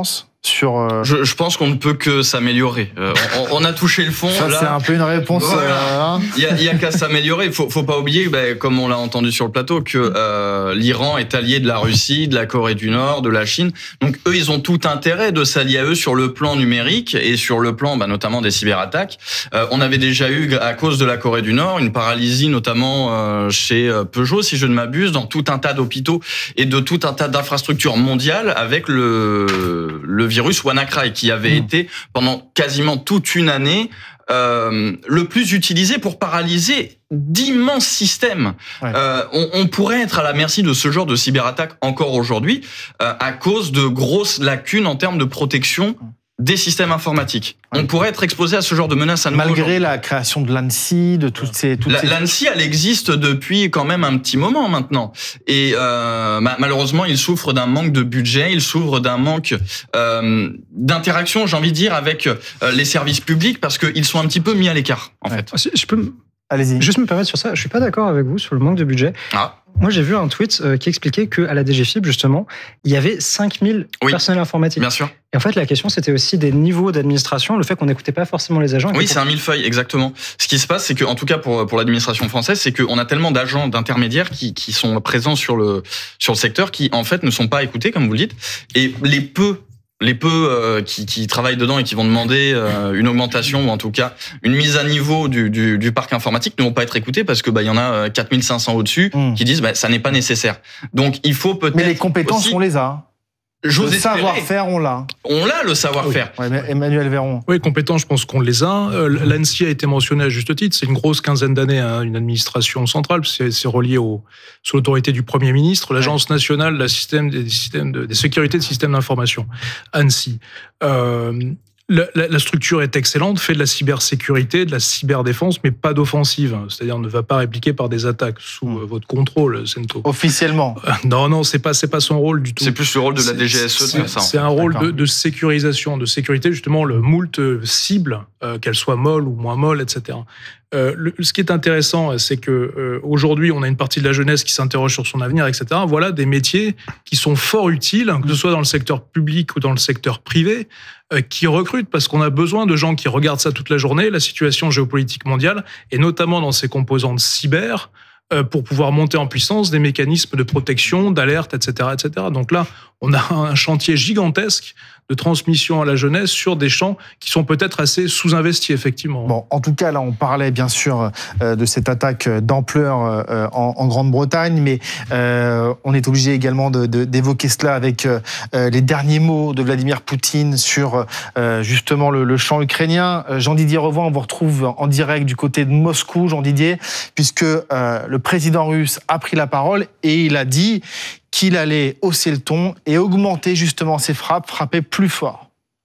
sur. Euh... Je, je pense qu'on ne peut que s'améliorer. Euh, on, on a touché le fond. Ça, là. C'est un peu une réponse. Il voilà. euh, hein. y, y a qu'à s'améliorer. Il faut, faut pas oublier, bah, comme on l'a entendu sur le plateau, que euh, l'Iran est allié de la Russie, de la Corée du Nord, de la Chine. Donc eux, ils ont tout intérêt de s'allier à eux sur le plan numérique et sur le plan, bah, notamment des cyberattaques. Euh, on avait déjà eu, à cause de la Corée du Nord, une paralysie, notamment euh, chez Peugeot, si je ne m'abuse, dans tout un tas d'hôpitaux et de tout un tas d'infrastructures mondiales avec le, le virus WannaCry qui avait mmh. été pendant quasiment toute une année euh, le plus utilisé pour paralyser d'immenses systèmes. Ouais. Euh, on, on pourrait être à la merci de ce genre de cyberattaque encore aujourd'hui euh, à cause de grosses lacunes en termes de protection des systèmes informatiques. Ouais. On pourrait être exposé à ce genre de menaces à nouveau. Malgré la création de l'ANSSI, de toutes ces... Toutes la, ces... L'ANSSI, elle existe depuis quand même un petit moment maintenant. Et euh, malheureusement, il souffre d'un manque de budget, il souffre d'un manque euh, d'interaction, j'ai envie de dire, avec euh, les services publics, parce qu'ils sont un petit peu mis à l'écart, en ouais. fait. Je peux Allez-y. Juste me permettre sur ça, je suis pas d'accord avec vous sur le manque de budget. Ah. Moi, j'ai vu un tweet euh, qui expliquait qu'à la D G F I B, justement, il y avait cinq mille oui, personnels informatiques. Bien sûr. Et en fait, la question, c'était aussi des niveaux d'administration, le fait qu'on n'écoutait pas forcément les agents. Oui, c'est un millefeuille, exactement. Ce qui se passe, c'est que, en tout cas pour pour l'administration française, c'est qu'on a tellement d'agents, d'intermédiaires qui qui sont présents sur le sur le secteur, qui en fait ne sont pas écoutés, comme vous le dites, et les peu Les peu euh, qui, qui travaillent dedans et qui vont demander euh, une augmentation ou en tout cas une mise à niveau du, du, du parc informatique ne vont pas être écoutés parce que bah il y en a quatre mille cinq cents au-dessus mmh. qui disent bah ça n'est pas nécessaire. Donc il faut peut-être. Mais les compétences aussi... on les a. J'ose le savoir-faire, on l'a. On l'a, le savoir-faire. Oui. Ouais, Emmanuel Véron. Oui, compétences, je pense qu'on les a. Euh, L'ANSSI a été mentionné à juste titre. C'est une grosse quinzaine d'années, hein, une administration centrale. C'est, c'est relié au, sous l'autorité du Premier ministre, l'Agence ouais. nationale la système, des, systèmes de, des sécurités de systèmes d'information, ANSSI. Euh, La, la, la structure est excellente, fait de la cybersécurité, de la cyberdéfense, mais pas d'offensive. C'est-à-dire ne va pas répliquer par des attaques sous mmh. votre contrôle, Sento. Officiellement. Euh, non, non, c'est pas, c'est pas son rôle du tout. C'est plus le rôle de la D G S E de faire ça. C'est un rôle de, de sécurisation, de sécurité, justement, le moult cible, euh, qu'elle soit molle ou moins molle, et cetera. Euh, le, ce qui est intéressant, c'est que euh, aujourd'hui, on a une partie de la jeunesse qui s'interroge sur son avenir, et cetera. Voilà des métiers qui sont fort utiles, que ce soit dans le secteur public ou dans le secteur privé, euh, qui recrutent parce qu'on a besoin de gens qui regardent ça toute la journée, la situation géopolitique mondiale, et notamment dans ces composantes cyber, euh, pour pouvoir monter en puissance des mécanismes de protection, d'alerte, et cetera, et cetera. Donc là, on a un chantier gigantesque de transmission à la jeunesse sur des champs qui sont peut-être assez sous-investis, effectivement. Bon, en tout cas, là, on parlait bien sûr euh, de cette attaque d'ampleur euh, en, en Grande-Bretagne, mais euh, on est obligé également de, de, d'évoquer cela avec euh, les derniers mots de Vladimir Poutine sur euh, justement le, le champ ukrainien. Jean-Didier Revoin, on vous retrouve en direct du côté de Moscou, Jean-Didier, puisque euh, le président russe a pris la parole et il a dit qu'il allait hausser le ton et augmenter justement ses frappes, frapper plus fort.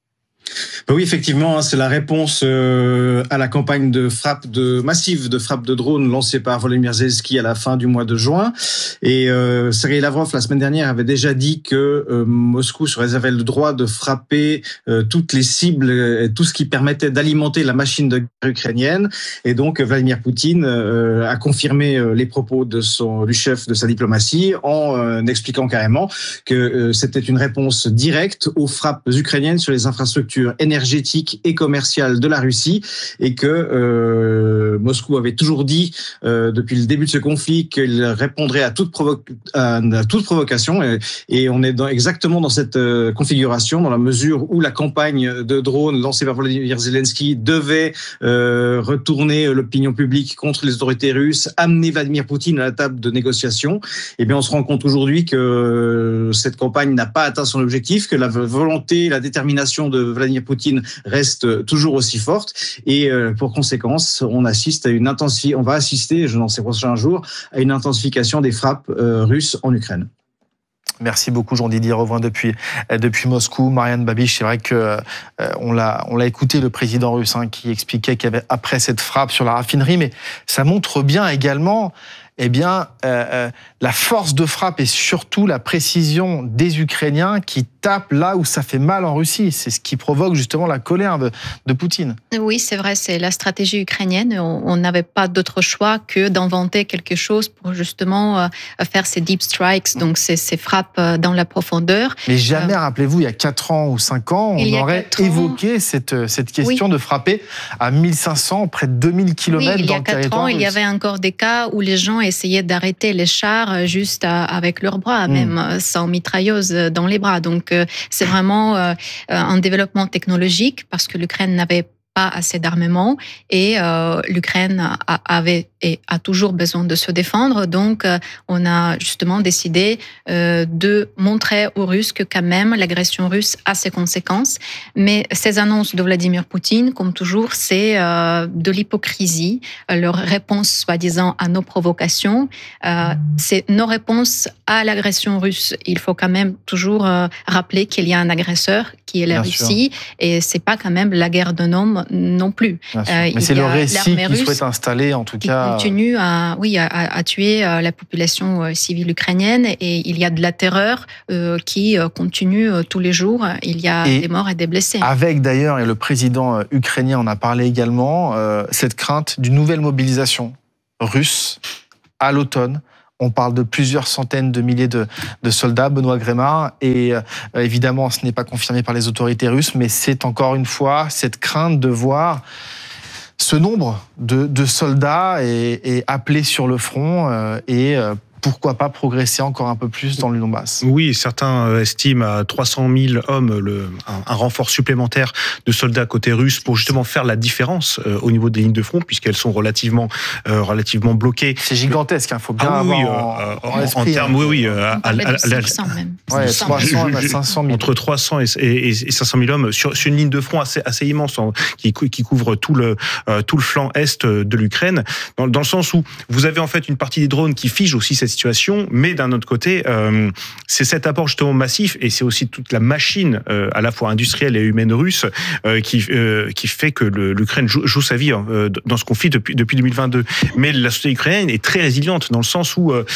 Oui, effectivement, c'est la réponse à la campagne de frappe de massive de frappe de drones lancée par Volodymyr Zelensky à la fin du mois de juin. Et euh, Sergei Lavrov la semaine dernière avait déjà dit que euh, Moscou se réservait le droit de frapper euh, toutes les cibles, et tout ce qui permettait d'alimenter la machine de guerre ukrainienne. Et donc Vladimir Poutine euh, a confirmé euh, les propos de son du chef de sa diplomatie en euh, expliquant carrément que euh, c'était une réponse directe aux frappes ukrainiennes sur les infrastructures énergétique et commerciale de la Russie et que euh, Moscou avait toujours dit euh, depuis le début de ce conflit qu'il répondrait à toute, provo- à, à toute provocation et, et on est dans, exactement dans cette euh, configuration dans la mesure où la campagne de drones lancée par Volodymyr Zelensky devait euh, retourner l'opinion publique contre les autorités russes, amener Vladimir Poutine à la table de négociation. Et bien on se rend compte aujourd'hui que cette campagne n'a pas atteint son objectif, que la volonté, la détermination de Vladimir Poutine reste toujours aussi forte et euh, pour conséquence, on assiste à une intensi- on va assister, dans ces prochains jours, à une intensification des frappes euh, russes en Ukraine. Merci beaucoup Jean-Didier Revoin depuis depuis Moscou. Marianne Babiche, c'est vrai que euh, on l'a on l'a écouté le président russe hein, qui expliquait qu'il y avait après cette frappe sur la raffinerie, mais ça montre bien également eh bien euh, euh, la force de frappe et surtout la précision des Ukrainiens qui tape là où ça fait mal en Russie. C'est ce qui provoque justement la colère de, de Poutine. Oui, c'est vrai, c'est la stratégie ukrainienne. On n'avait pas d'autre choix que d'inventer quelque chose pour justement faire ces deep strikes, donc ces, ces frappes dans la profondeur. Mais jamais, euh, rappelez-vous, il y a quatre ans ou cinq ans, on aurait évoqué cette, cette question oui. de frapper à mille cinq cents, près de deux mille kilomètres oui, dans le territoire. Il y a quatre ans, russe. Il y avait encore des cas où les gens essayaient d'arrêter les chars juste avec leurs bras, mmh. même sans mitrailleuse dans les bras. Donc, c'est vraiment un développement technologique parce que l'Ukraine n'avait pas assez d'armement et euh, l'Ukraine a, avait et a toujours besoin de se défendre. Donc, euh, on a justement décidé euh, de montrer aux Russes que quand même l'agression russe a ses conséquences. Mais ces annonces de Vladimir Poutine, comme toujours, c'est euh, de l'hypocrisie. Leur réponse, soi-disant, à nos provocations, euh, c'est nos réponses à l'agression russe. Il faut quand même toujours euh, rappeler qu'il y a un agresseur qui est la Bien Russie, sûr. Et c'est pas quand même la guerre d'un homme non plus. Euh, Mais c'est le récit qu'ils souhaitent installer, en tout qui cas. continue à, oui, à, à tuer la population civile ukrainienne et il y a de la terreur euh, qui continue tous les jours. Il y a et des morts et des blessés. Avec d'ailleurs, et le président ukrainien en a parlé également, euh, cette crainte d'une nouvelle mobilisation russe à l'automne. On parle de plusieurs centaines de milliers de, de soldats, Benoît Grémard, et euh, évidemment, ce n'est pas confirmé par les autorités russes, mais c'est encore une fois cette crainte de voir ce nombre de, de soldats est, est appelé sur le front euh, et euh, pourquoi pas progresser encore un peu plus dans le Donbass. Oui, certains estiment à trois cent mille hommes le, un, un renfort supplémentaire de soldats côté russe pour justement faire la différence euh, au niveau des lignes de front, puisqu'elles sont relativement, euh, relativement bloquées. C'est gigantesque, il hein, faut bien ah, avoir oui, en, euh, en, en, esprit, en termes, hein. oui, oui. Euh, On à, à, cinq cents même. Ouais, trois cents à cinq cent mille. Entre trois cents et, et, et cinq cent mille hommes sur, sur une ligne de front assez, assez immense hein, qui, qui couvre tout le, euh, tout le flanc est de l'Ukraine, dans, dans le sens où vous avez en fait une partie des drones qui fige aussi cette situation, mais d'un autre côté, euh, c'est cet apport justement massif et c'est aussi toute la machine euh, à la fois industrielle et humaine russe euh, qui euh, qui fait que le, l'Ukraine joue, joue sa vie hein, dans ce conflit depuis depuis deux mille vingt-deux. Mais la société ukrainienne est très résiliente dans le sens où euh,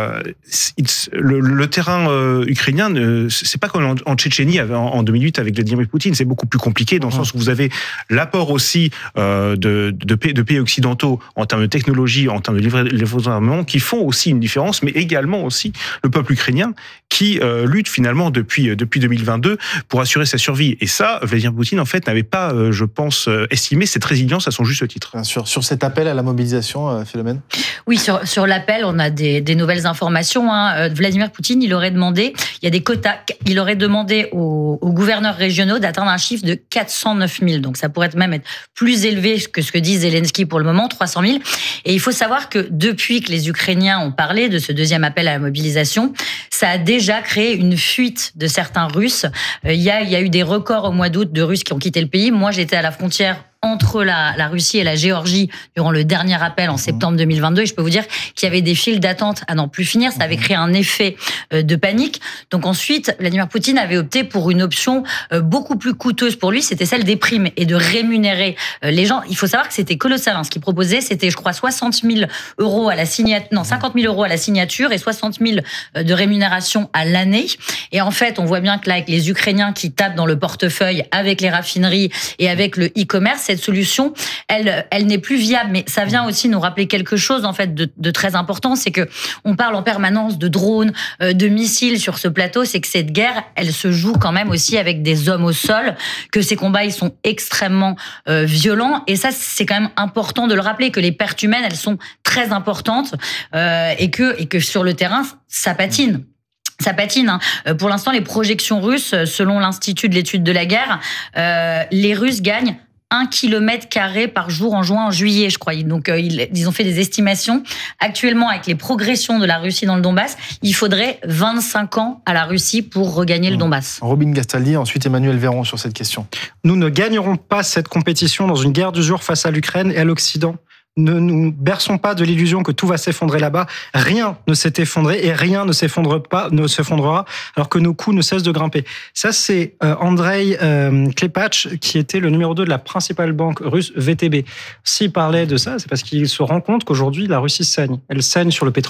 il, le, le terrain euh, ukrainien, euh, c'est pas comme en, en Tchétchénie en, en deux mille huit avec Vladimir Poutine, c'est beaucoup plus compliqué dans le sens où vous avez l'apport aussi euh, de, de, pays, de pays occidentaux en termes de technologie, en termes de livraison d'armement qui font aussi une différence, mais également aussi le peuple ukrainien qui euh, lutte finalement depuis depuis deux mille vingt-deux pour assurer sa survie. Et ça, Vladimir Poutine en fait n'avait pas, euh, je pense, euh, estimé cette résilience à son juste titre. Bien sûr. Sur cet appel à la mobilisation, euh, Philomène. Oui, sur sur l'appel, on a des, des nouvelles informations. Hein. Vladimir Poutine, il aurait demandé, il y a des quotas, il aurait demandé aux, aux gouverneurs régionaux d'atteindre un chiffre de quatre cent neuf mille. Donc ça pourrait même être plus élevé que ce que dit Zelensky pour le moment, trois cent mille. Et il faut savoir que depuis que les Ukrainiens ont parlé de ce deuxième appel à la mobilisation, ça a déjà créé une fuite de certains Russes. Il y a, il y a eu des records au mois d'août de Russes qui ont quitté le pays. Moi, j'étais à la frontière entre la, la Russie et la Géorgie durant le dernier appel en septembre deux mille vingt-deux. Et je peux vous dire qu'il y avait des files d'attente à n'en plus finir. Ça avait créé un effet de panique. Donc ensuite, Vladimir Poutine avait opté pour une option beaucoup plus coûteuse pour lui. C'était celle des primes et de rémunérer les gens. Il faut savoir que c'était colossal. Hein. Ce qu'il proposait, c'était, je crois, soixante mille euros à la signature, non, cinquante mille euros à la signature et soixante mille de rémunération à l'année. Et en fait, on voit bien que là, avec les Ukrainiens qui tapent dans le portefeuille avec les raffineries et avec le e-commerce, cette solution, elle, elle n'est plus viable. Mais ça vient aussi nous rappeler quelque chose en fait de, de très important, c'est que on parle en permanence de drones, de missiles sur ce plateau. C'est que cette guerre, elle se joue quand même aussi avec des hommes au sol, que ces combats ils sont extrêmement euh, violents. Et ça, c'est quand même important de le rappeler que les pertes humaines, elles sont très importantes euh, et que et que sur le terrain, ça patine. Ça patine. Hein. Pour l'instant, les projections russes, selon l'Institut de l'étude de la guerre, euh, les Russes gagnent un kilomètre carré par jour en juin, en juillet, je crois. Donc, euh, ils, ils ont fait des estimations. Actuellement, avec les progressions de la Russie dans le Donbass, il faudrait vingt-cinq ans à la Russie pour regagner mmh. le Donbass. Robin Gastaldi, ensuite Emmanuel Véron sur cette question. Nous ne gagnerons pas cette compétition dans une guerre d'usure face à l'Ukraine et à l'Occident. Ne nous berçons pas de l'illusion que tout va s'effondrer là-bas. Rien ne s'est effondré et rien ne s'effondre pas, ne s'effondrera, alors que nos coûts ne cessent de grimper. Ça, c'est euh, Andrei euh, Klepach, qui était le numéro deux de la principale banque russe, V T B. S'il parlait de ça, c'est parce qu'il se rend compte qu'aujourd'hui, la Russie saigne. Elle saigne sur le pétrole,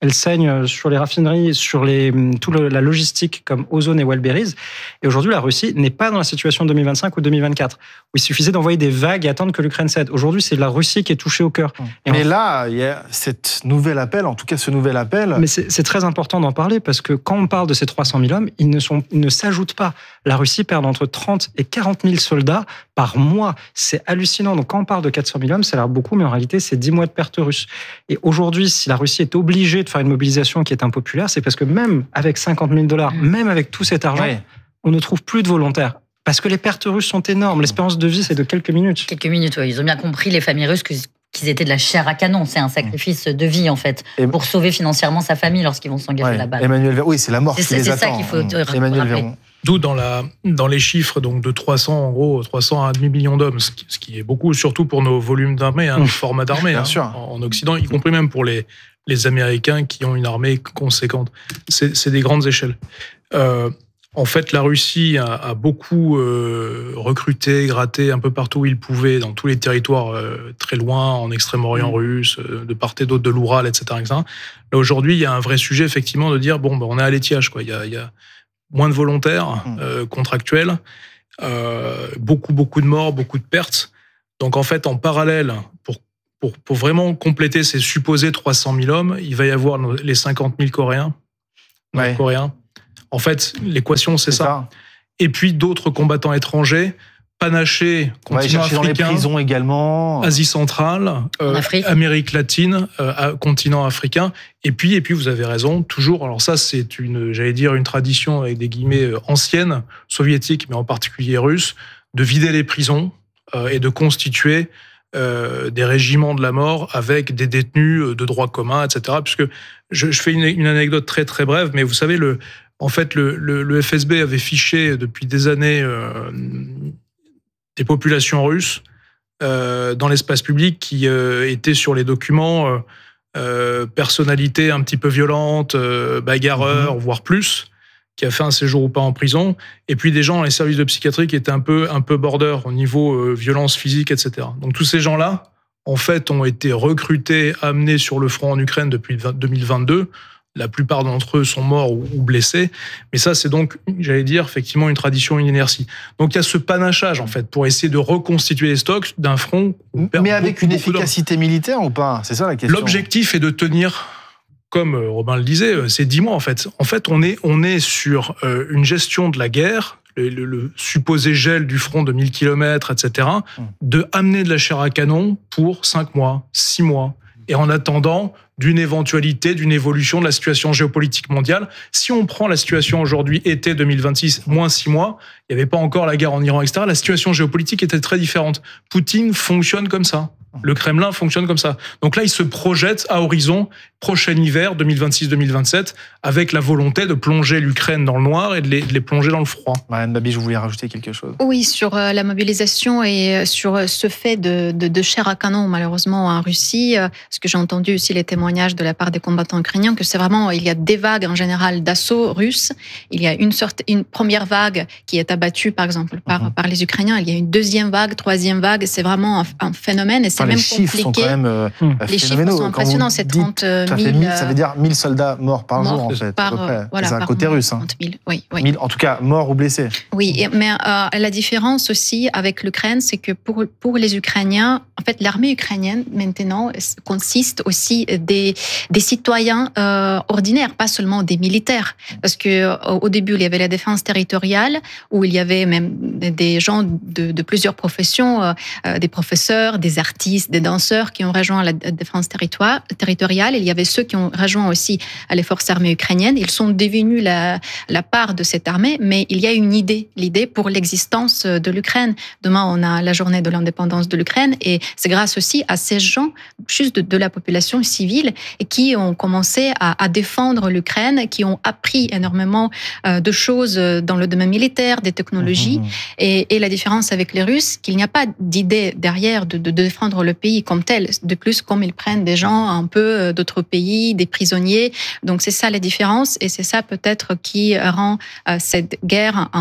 elle saigne sur les raffineries, sur les, toute la logistique comme Ozone et Wildberries. Et aujourd'hui, la Russie n'est pas dans la situation de deux mille vingt-cinq ou deux mille vingt-quatre, où il suffisait d'envoyer des vagues et attendre que l'Ukraine cède. Aujourd'hui, c'est la Russie qui est touchée au cœur. Et Mais en... là, il y a cette nouvel appel, en tout cas ce nouvel appel. Mais c'est, c'est très important d'en parler, parce que quand on parle de ces trois cent mille hommes, ils ne, sont, ils ne s'ajoutent pas. La Russie perd entre trente et quarante mille soldats par mois. C'est hallucinant. Donc quand on parle de quatre cent mille hommes, ça a l'air beaucoup, mais en réalité, c'est dix mois de perte russe. Et aujourd'hui, si la Russie est obligée de faire une mobilisation qui est impopulaire, c'est parce que même avec cinquante mille dollars, mmh. même avec tout cet argent, oui. on ne trouve plus de volontaires. Parce que les pertes russes sont énormes. L'espérance de vie, c'est de quelques minutes. Quelques minutes, oui. Ils ont bien compris, les familles russes, que qu'ils étaient de la chair à canon. C'est un sacrifice de vie, en fait, et pour sauver financièrement sa famille lorsqu'ils vont s'engager ouais. là-bas. Emmanuel Véron, oui, c'est la mort c'est, qui les c'est attend. C'est ça qu'il faut mmh. Emmanuel Véron. D'où dans, la, dans les chiffres donc de trois cents, en gros, trois cents à un demi-million d'hommes, ce qui, ce qui est beaucoup, surtout pour nos volumes d'armée, hein, mmh. nos formats d'armée, bien hein, sûr. En, en Occident, y compris même pour les, les Américains qui ont une armée conséquente. C'est, c'est des grandes échelles. Euh, En fait, la Russie a, a beaucoup euh, recruté, gratté un peu partout où il pouvait, dans tous les territoires euh, très loin, en Extrême-Orient mmh. russe, euh, de part et d'autre de l'Oural, et cetera, et cetera. Là, aujourd'hui, il y a un vrai sujet, effectivement, de dire, bon, ben, on est à l'étiage, quoi. Il y a, il y a moins de volontaires mmh. euh, contractuels, euh, beaucoup, beaucoup de morts, beaucoup de pertes. Donc, en fait, en parallèle, pour, pour, pour vraiment compléter ces supposés trois cent mille hommes, il va y avoir les cinquante mille Coréens, ouais. Coréens. En fait, l'équation, c'est, c'est ça. ça. Et puis, d'autres combattants étrangers, panachés, continent africain, dans les prisons également. Asie centrale, euh, Amérique latine, euh, continent africain. Et puis, et puis, vous avez raison, toujours, alors ça, c'est une, j'allais dire, une tradition avec des guillemets ancienne, soviétique, mais en particulier russe, de vider les prisons euh, et de constituer euh, des régiments de la mort avec des détenus de droit commun, et cetera. Puisque je, je fais une, une anecdote très, très brève, mais vous savez, le En fait, le, le, le F S B avait fiché depuis des années euh, des populations russes euh, dans l'espace public qui euh, étaient sur les documents euh, euh, personnalités un petit peu violentes, euh, bagarreurs, mmh. voire plus, qui a fait un séjour ou pas en prison, et puis des gens dans les services de psychiatrie qui étaient un peu, un peu border au niveau euh, violence physique, et cetera. Donc tous ces gens-là, en fait, ont été recrutés, amenés sur le front en Ukraine depuis deux mille vingt-deux. La plupart d'entre eux sont morts ou blessés. Mais ça, c'est donc, j'allais dire, effectivement, une tradition, une inertie. Donc, il y a ce panachage, en fait, pour essayer de reconstituer les stocks d'un front. Mais avec beaucoup, une efficacité militaire ou pas ? C'est ça la question. L'objectif est de tenir, comme Robin le disait, c'est dix mois, en fait. En fait, on est, on est sur une gestion de la guerre, le, le, le supposé gel du front de mille kilomètres, et cetera, mmh. de amener de la chair à canon pour cinq mois, six mois. Et en attendant d'une éventualité, d'une évolution de la situation géopolitique mondiale. Si on prend la situation aujourd'hui, été deux mille vingt-six, moins six mois, il n'y avait pas encore la guerre en Iran, et cetera. La situation géopolitique était très différente. Poutine fonctionne comme ça. Le Kremlin fonctionne comme ça. Donc là, il se projette à horizon, prochain hiver, deux mille vingt-six deux mille vingt-sept, avec la volonté de plonger l'Ukraine dans le noir et de les, de les plonger dans le froid. Marianne Babi, je voulais rajouter quelque chose. Oui, sur la mobilisation et sur ce fait de, de, de chair à canon, malheureusement, en Russie, parce que j'ai entendu aussi les témoignages de la part des combattants ukrainiens, que c'est vraiment, il y a des vagues en général d'assaut russe. Il y a une sorte, une première vague qui est abattue, par exemple, par, uh-huh. par les Ukrainiens. Il y a une deuxième vague, troisième vague. C'est vraiment un, un phénomène et c'est enfin, même les chiffres compliqué. Sont quand même, euh, les chiffres sont impressionnants, c'est trente mille. Ça veut dire mille soldats morts par morts, jour, en fait. Par, à peu près. Voilà, c'est un côté russe. Hein. trente mille, oui. oui. mille, en tout cas, morts ou blessés. Oui, mais euh, la différence aussi avec l'Ukraine, c'est que pour, pour les Ukrainiens, en fait, l'armée ukrainienne, maintenant, consiste aussi des, des citoyens euh, ordinaires, pas seulement des militaires. Parce que au début, il y avait la défense territoriale, où il y avait même des gens de, de plusieurs professions, euh, des professeurs, des artistes, des danseurs qui ont rejoint la défense territoire, territoriale. Il y avait ceux qui ont rejoint aussi les forces armées ukrainiennes. Ils sont devenus la, la part de cette armée, mais il y a une idée, l'idée pour l'existence de l'Ukraine. Demain, on a la journée de l'indépendance de l'Ukraine, et c'est grâce aussi à ces gens, juste de, de la population civile, et qui ont commencé à, à défendre l'Ukraine, qui ont appris énormément euh, de choses dans le domaine militaire, des technologies. Mmh. Et, et la différence avec les Russes, qu'il n'y a pas d'idée derrière de, de, de défendre le pays comme tel. De plus, comme ils prennent des gens un peu d'autres pays, des prisonniers. Donc c'est ça la différence, et c'est ça peut-être qui rend euh, cette guerre encore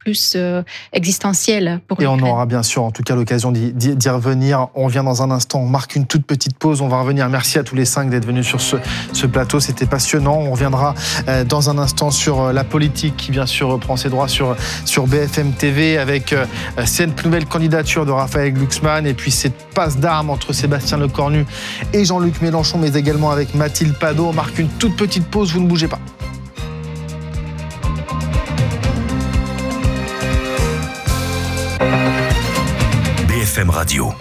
plus euh, existentielle pour Et l'Ukraine. on aura bien sûr en tout cas l'occasion d'y, d'y revenir. On revient dans un instant, on marque une toute petite pause, on va revenir. Merci à tous les cinq d'être venus sur ce, ce plateau, c'était passionnant. On reviendra euh, dans un instant sur la politique qui bien sûr reprend ses droits sur, sur B F M T V avec euh, cette nouvelle candidature de Raphaël Glucksmann et puis cette passe d'armes entre Sébastien Lecornu et Jean-Luc Mélenchon, mais également avec Mathilde Panot. On marque une toute petite pause, vous ne bougez pas. B F M Radio.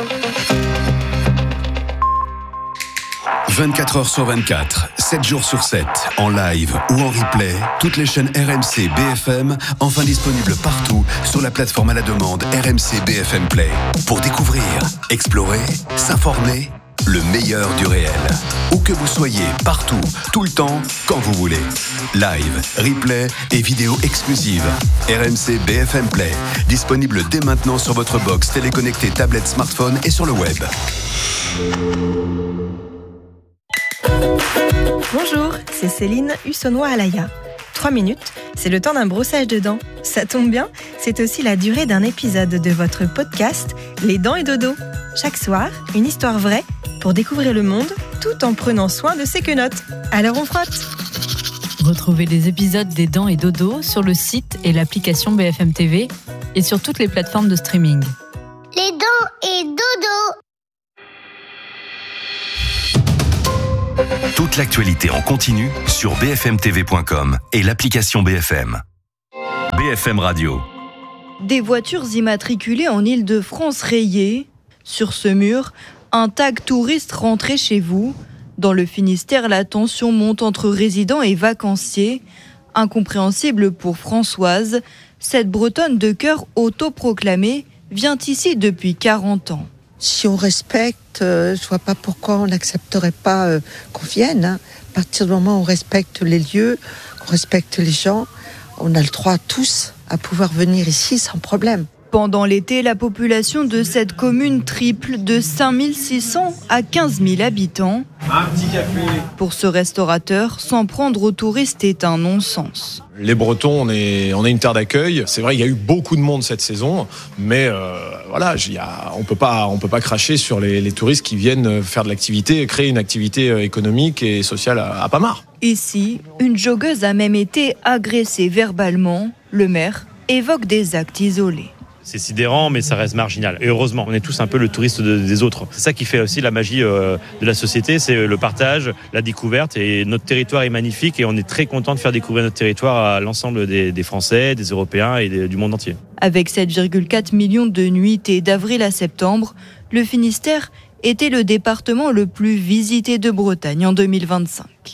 vingt-quatre heures sur vingt-quatre, sept jours sur sept, en live ou en replay, toutes les chaînes R M C B F M, enfin disponibles partout sur la plateforme à la demande R M C B F M Play. Pour découvrir, explorer, s'informer, le meilleur du réel. Où que vous soyez, partout, tout le temps, quand vous voulez. Live, replay et vidéos exclusives. R M C B F M Play, disponible dès maintenant sur votre box téléconnectée, tablette, smartphone et sur le web. Bonjour, c'est Céline Hussonnois-Alaya. Trois minutes, c'est le temps d'un brossage de dents. Ça tombe bien, c'est aussi la durée d'un épisode de votre podcast Les Dents et Dodo. Chaque soir, une histoire vraie pour découvrir le monde tout en prenant soin de ses quenottes. Alors on frotte. Retrouvez les épisodes des Dents et Dodo sur le site et l'application B F M T V et sur toutes les plateformes de streaming. Les Dents et Dodo. Toute l'actualité en continu sur b f m t v point com et l'application B F M. B F M Radio. Des voitures immatriculées en Île-de-France rayées. Sur ce mur, un tag touriste rentré chez vous. Dans le Finistère, la tension monte entre résidents et vacanciers. Incompréhensible pour Françoise, cette Bretonne de cœur autoproclamée vient ici depuis quarante ans. Si on respecte, euh, je vois pas pourquoi on n'accepterait pas euh, qu'on vienne. Hein. À partir du moment où on respecte les lieux, qu'on respecte les gens, on a le droit tous à pouvoir venir ici sans problème. Pendant l'été, la population de cette commune triple de cinq mille six cents à quinze mille habitants. Un petit café. Pour ce restaurateur, s'en prendre aux touristes est un non-sens. Les Bretons, on est, on est une terre d'accueil. C'est vrai, il y a eu beaucoup de monde cette saison, mais euh, voilà, y a, on peut pas, on peut pas cracher sur les, les touristes qui viennent faire de l'activité, créer une activité économique et sociale à, à pas marre. Ici, une joggeuse a même été agressée verbalement. Le maire évoque des actes isolés. C'est sidérant, mais ça reste marginal. Et heureusement, on est tous un peu le touriste de, des autres. C'est ça qui fait aussi la magie euh, de la société, c'est le partage, la découverte. Et notre territoire est magnifique et on est très content de faire découvrir notre territoire à l'ensemble des, des Français, des Européens et des, du monde entier. Avec sept virgule quatre millions de nuitées d'avril à septembre, le Finistère était le département le plus visité de Bretagne en deux mille vingt-cinq.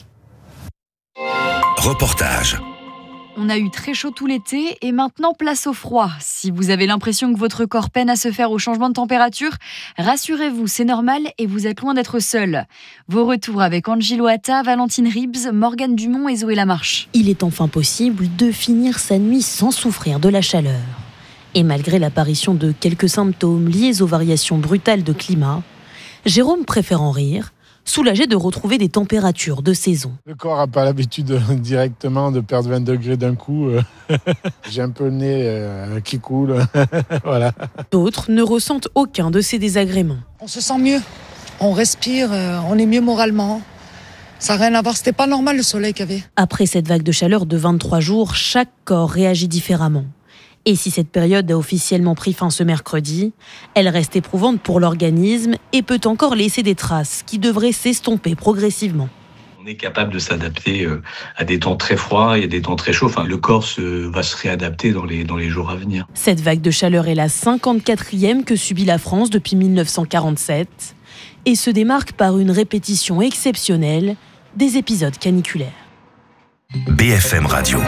Reportage. On a eu très chaud tout l'été et maintenant place au froid. Si vous avez l'impression que votre corps peine à se faire au changement de température, rassurez-vous, c'est normal et vous êtes loin d'être seul. Vos retours avec Angie Loata, Valentine Ribs, Morgane Dumont et Zoé Lamarche. Il est enfin possible de finir sa nuit sans souffrir de la chaleur. Et malgré l'apparition de quelques symptômes liés aux variations brutales de climat, Jérôme préfère en rire, soulagé de retrouver des températures de saison. Le corps n'a pas l'habitude directement de perdre vingt degrés d'un coup. J'ai un peu le nez euh, qui coule. Voilà. D'autres ne ressentent aucun de ces désagréments. On se sent mieux, on respire, euh, on est mieux moralement. Ça n'a rien à voir, c'était pas normal le soleil qu'il y avait. Après cette vague de chaleur de vingt-trois jours, chaque corps réagit différemment. Et si cette période a officiellement pris fin ce mercredi, elle reste éprouvante pour l'organisme et peut encore laisser des traces qui devraient s'estomper progressivement. On est capable de s'adapter à des temps très froids et à des temps très chauds. Enfin, le corps se, va se réadapter dans les, dans les jours à venir. Cette vague de chaleur est la cinquante-quatrième que subit la France depuis mille neuf cent quarante-sept et se démarque par une répétition exceptionnelle des épisodes caniculaires. B F M Radio.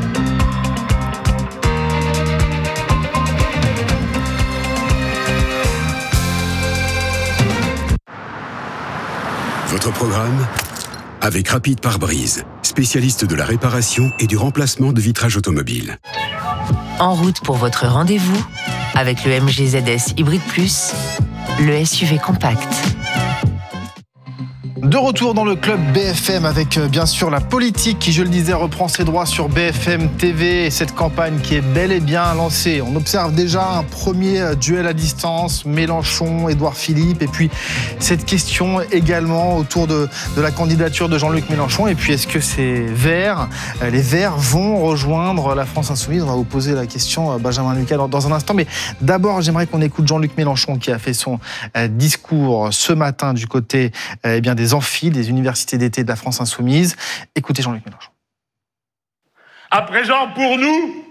Votre programme avec Rapide Pare-Brise, spécialiste de la réparation et du remplacement de vitrages automobiles. En route pour votre rendez-vous avec le M G Z S Hybrid Plus, le S U V compact. De retour dans le club B F M avec bien sûr la politique qui, je le disais, reprend ses droits sur B F M T V et cette campagne qui est bel et bien lancée. On observe déjà un premier duel à distance, Mélenchon, Édouard Philippe, et puis cette question également autour de, de la candidature de Jean-Luc Mélenchon. Et puis est-ce que ces Verts, les Verts vont rejoindre la France Insoumise? On va vous poser la question, Benjamin Lucas, dans, dans un instant. Mais d'abord, j'aimerais qu'on écoute Jean-Luc Mélenchon qui a fait son euh, discours ce matin du côté euh, eh bien, des amphis, des universités d'été de la France Insoumise. Écoutez Jean-Luc Mélenchon. À présent, pour nous,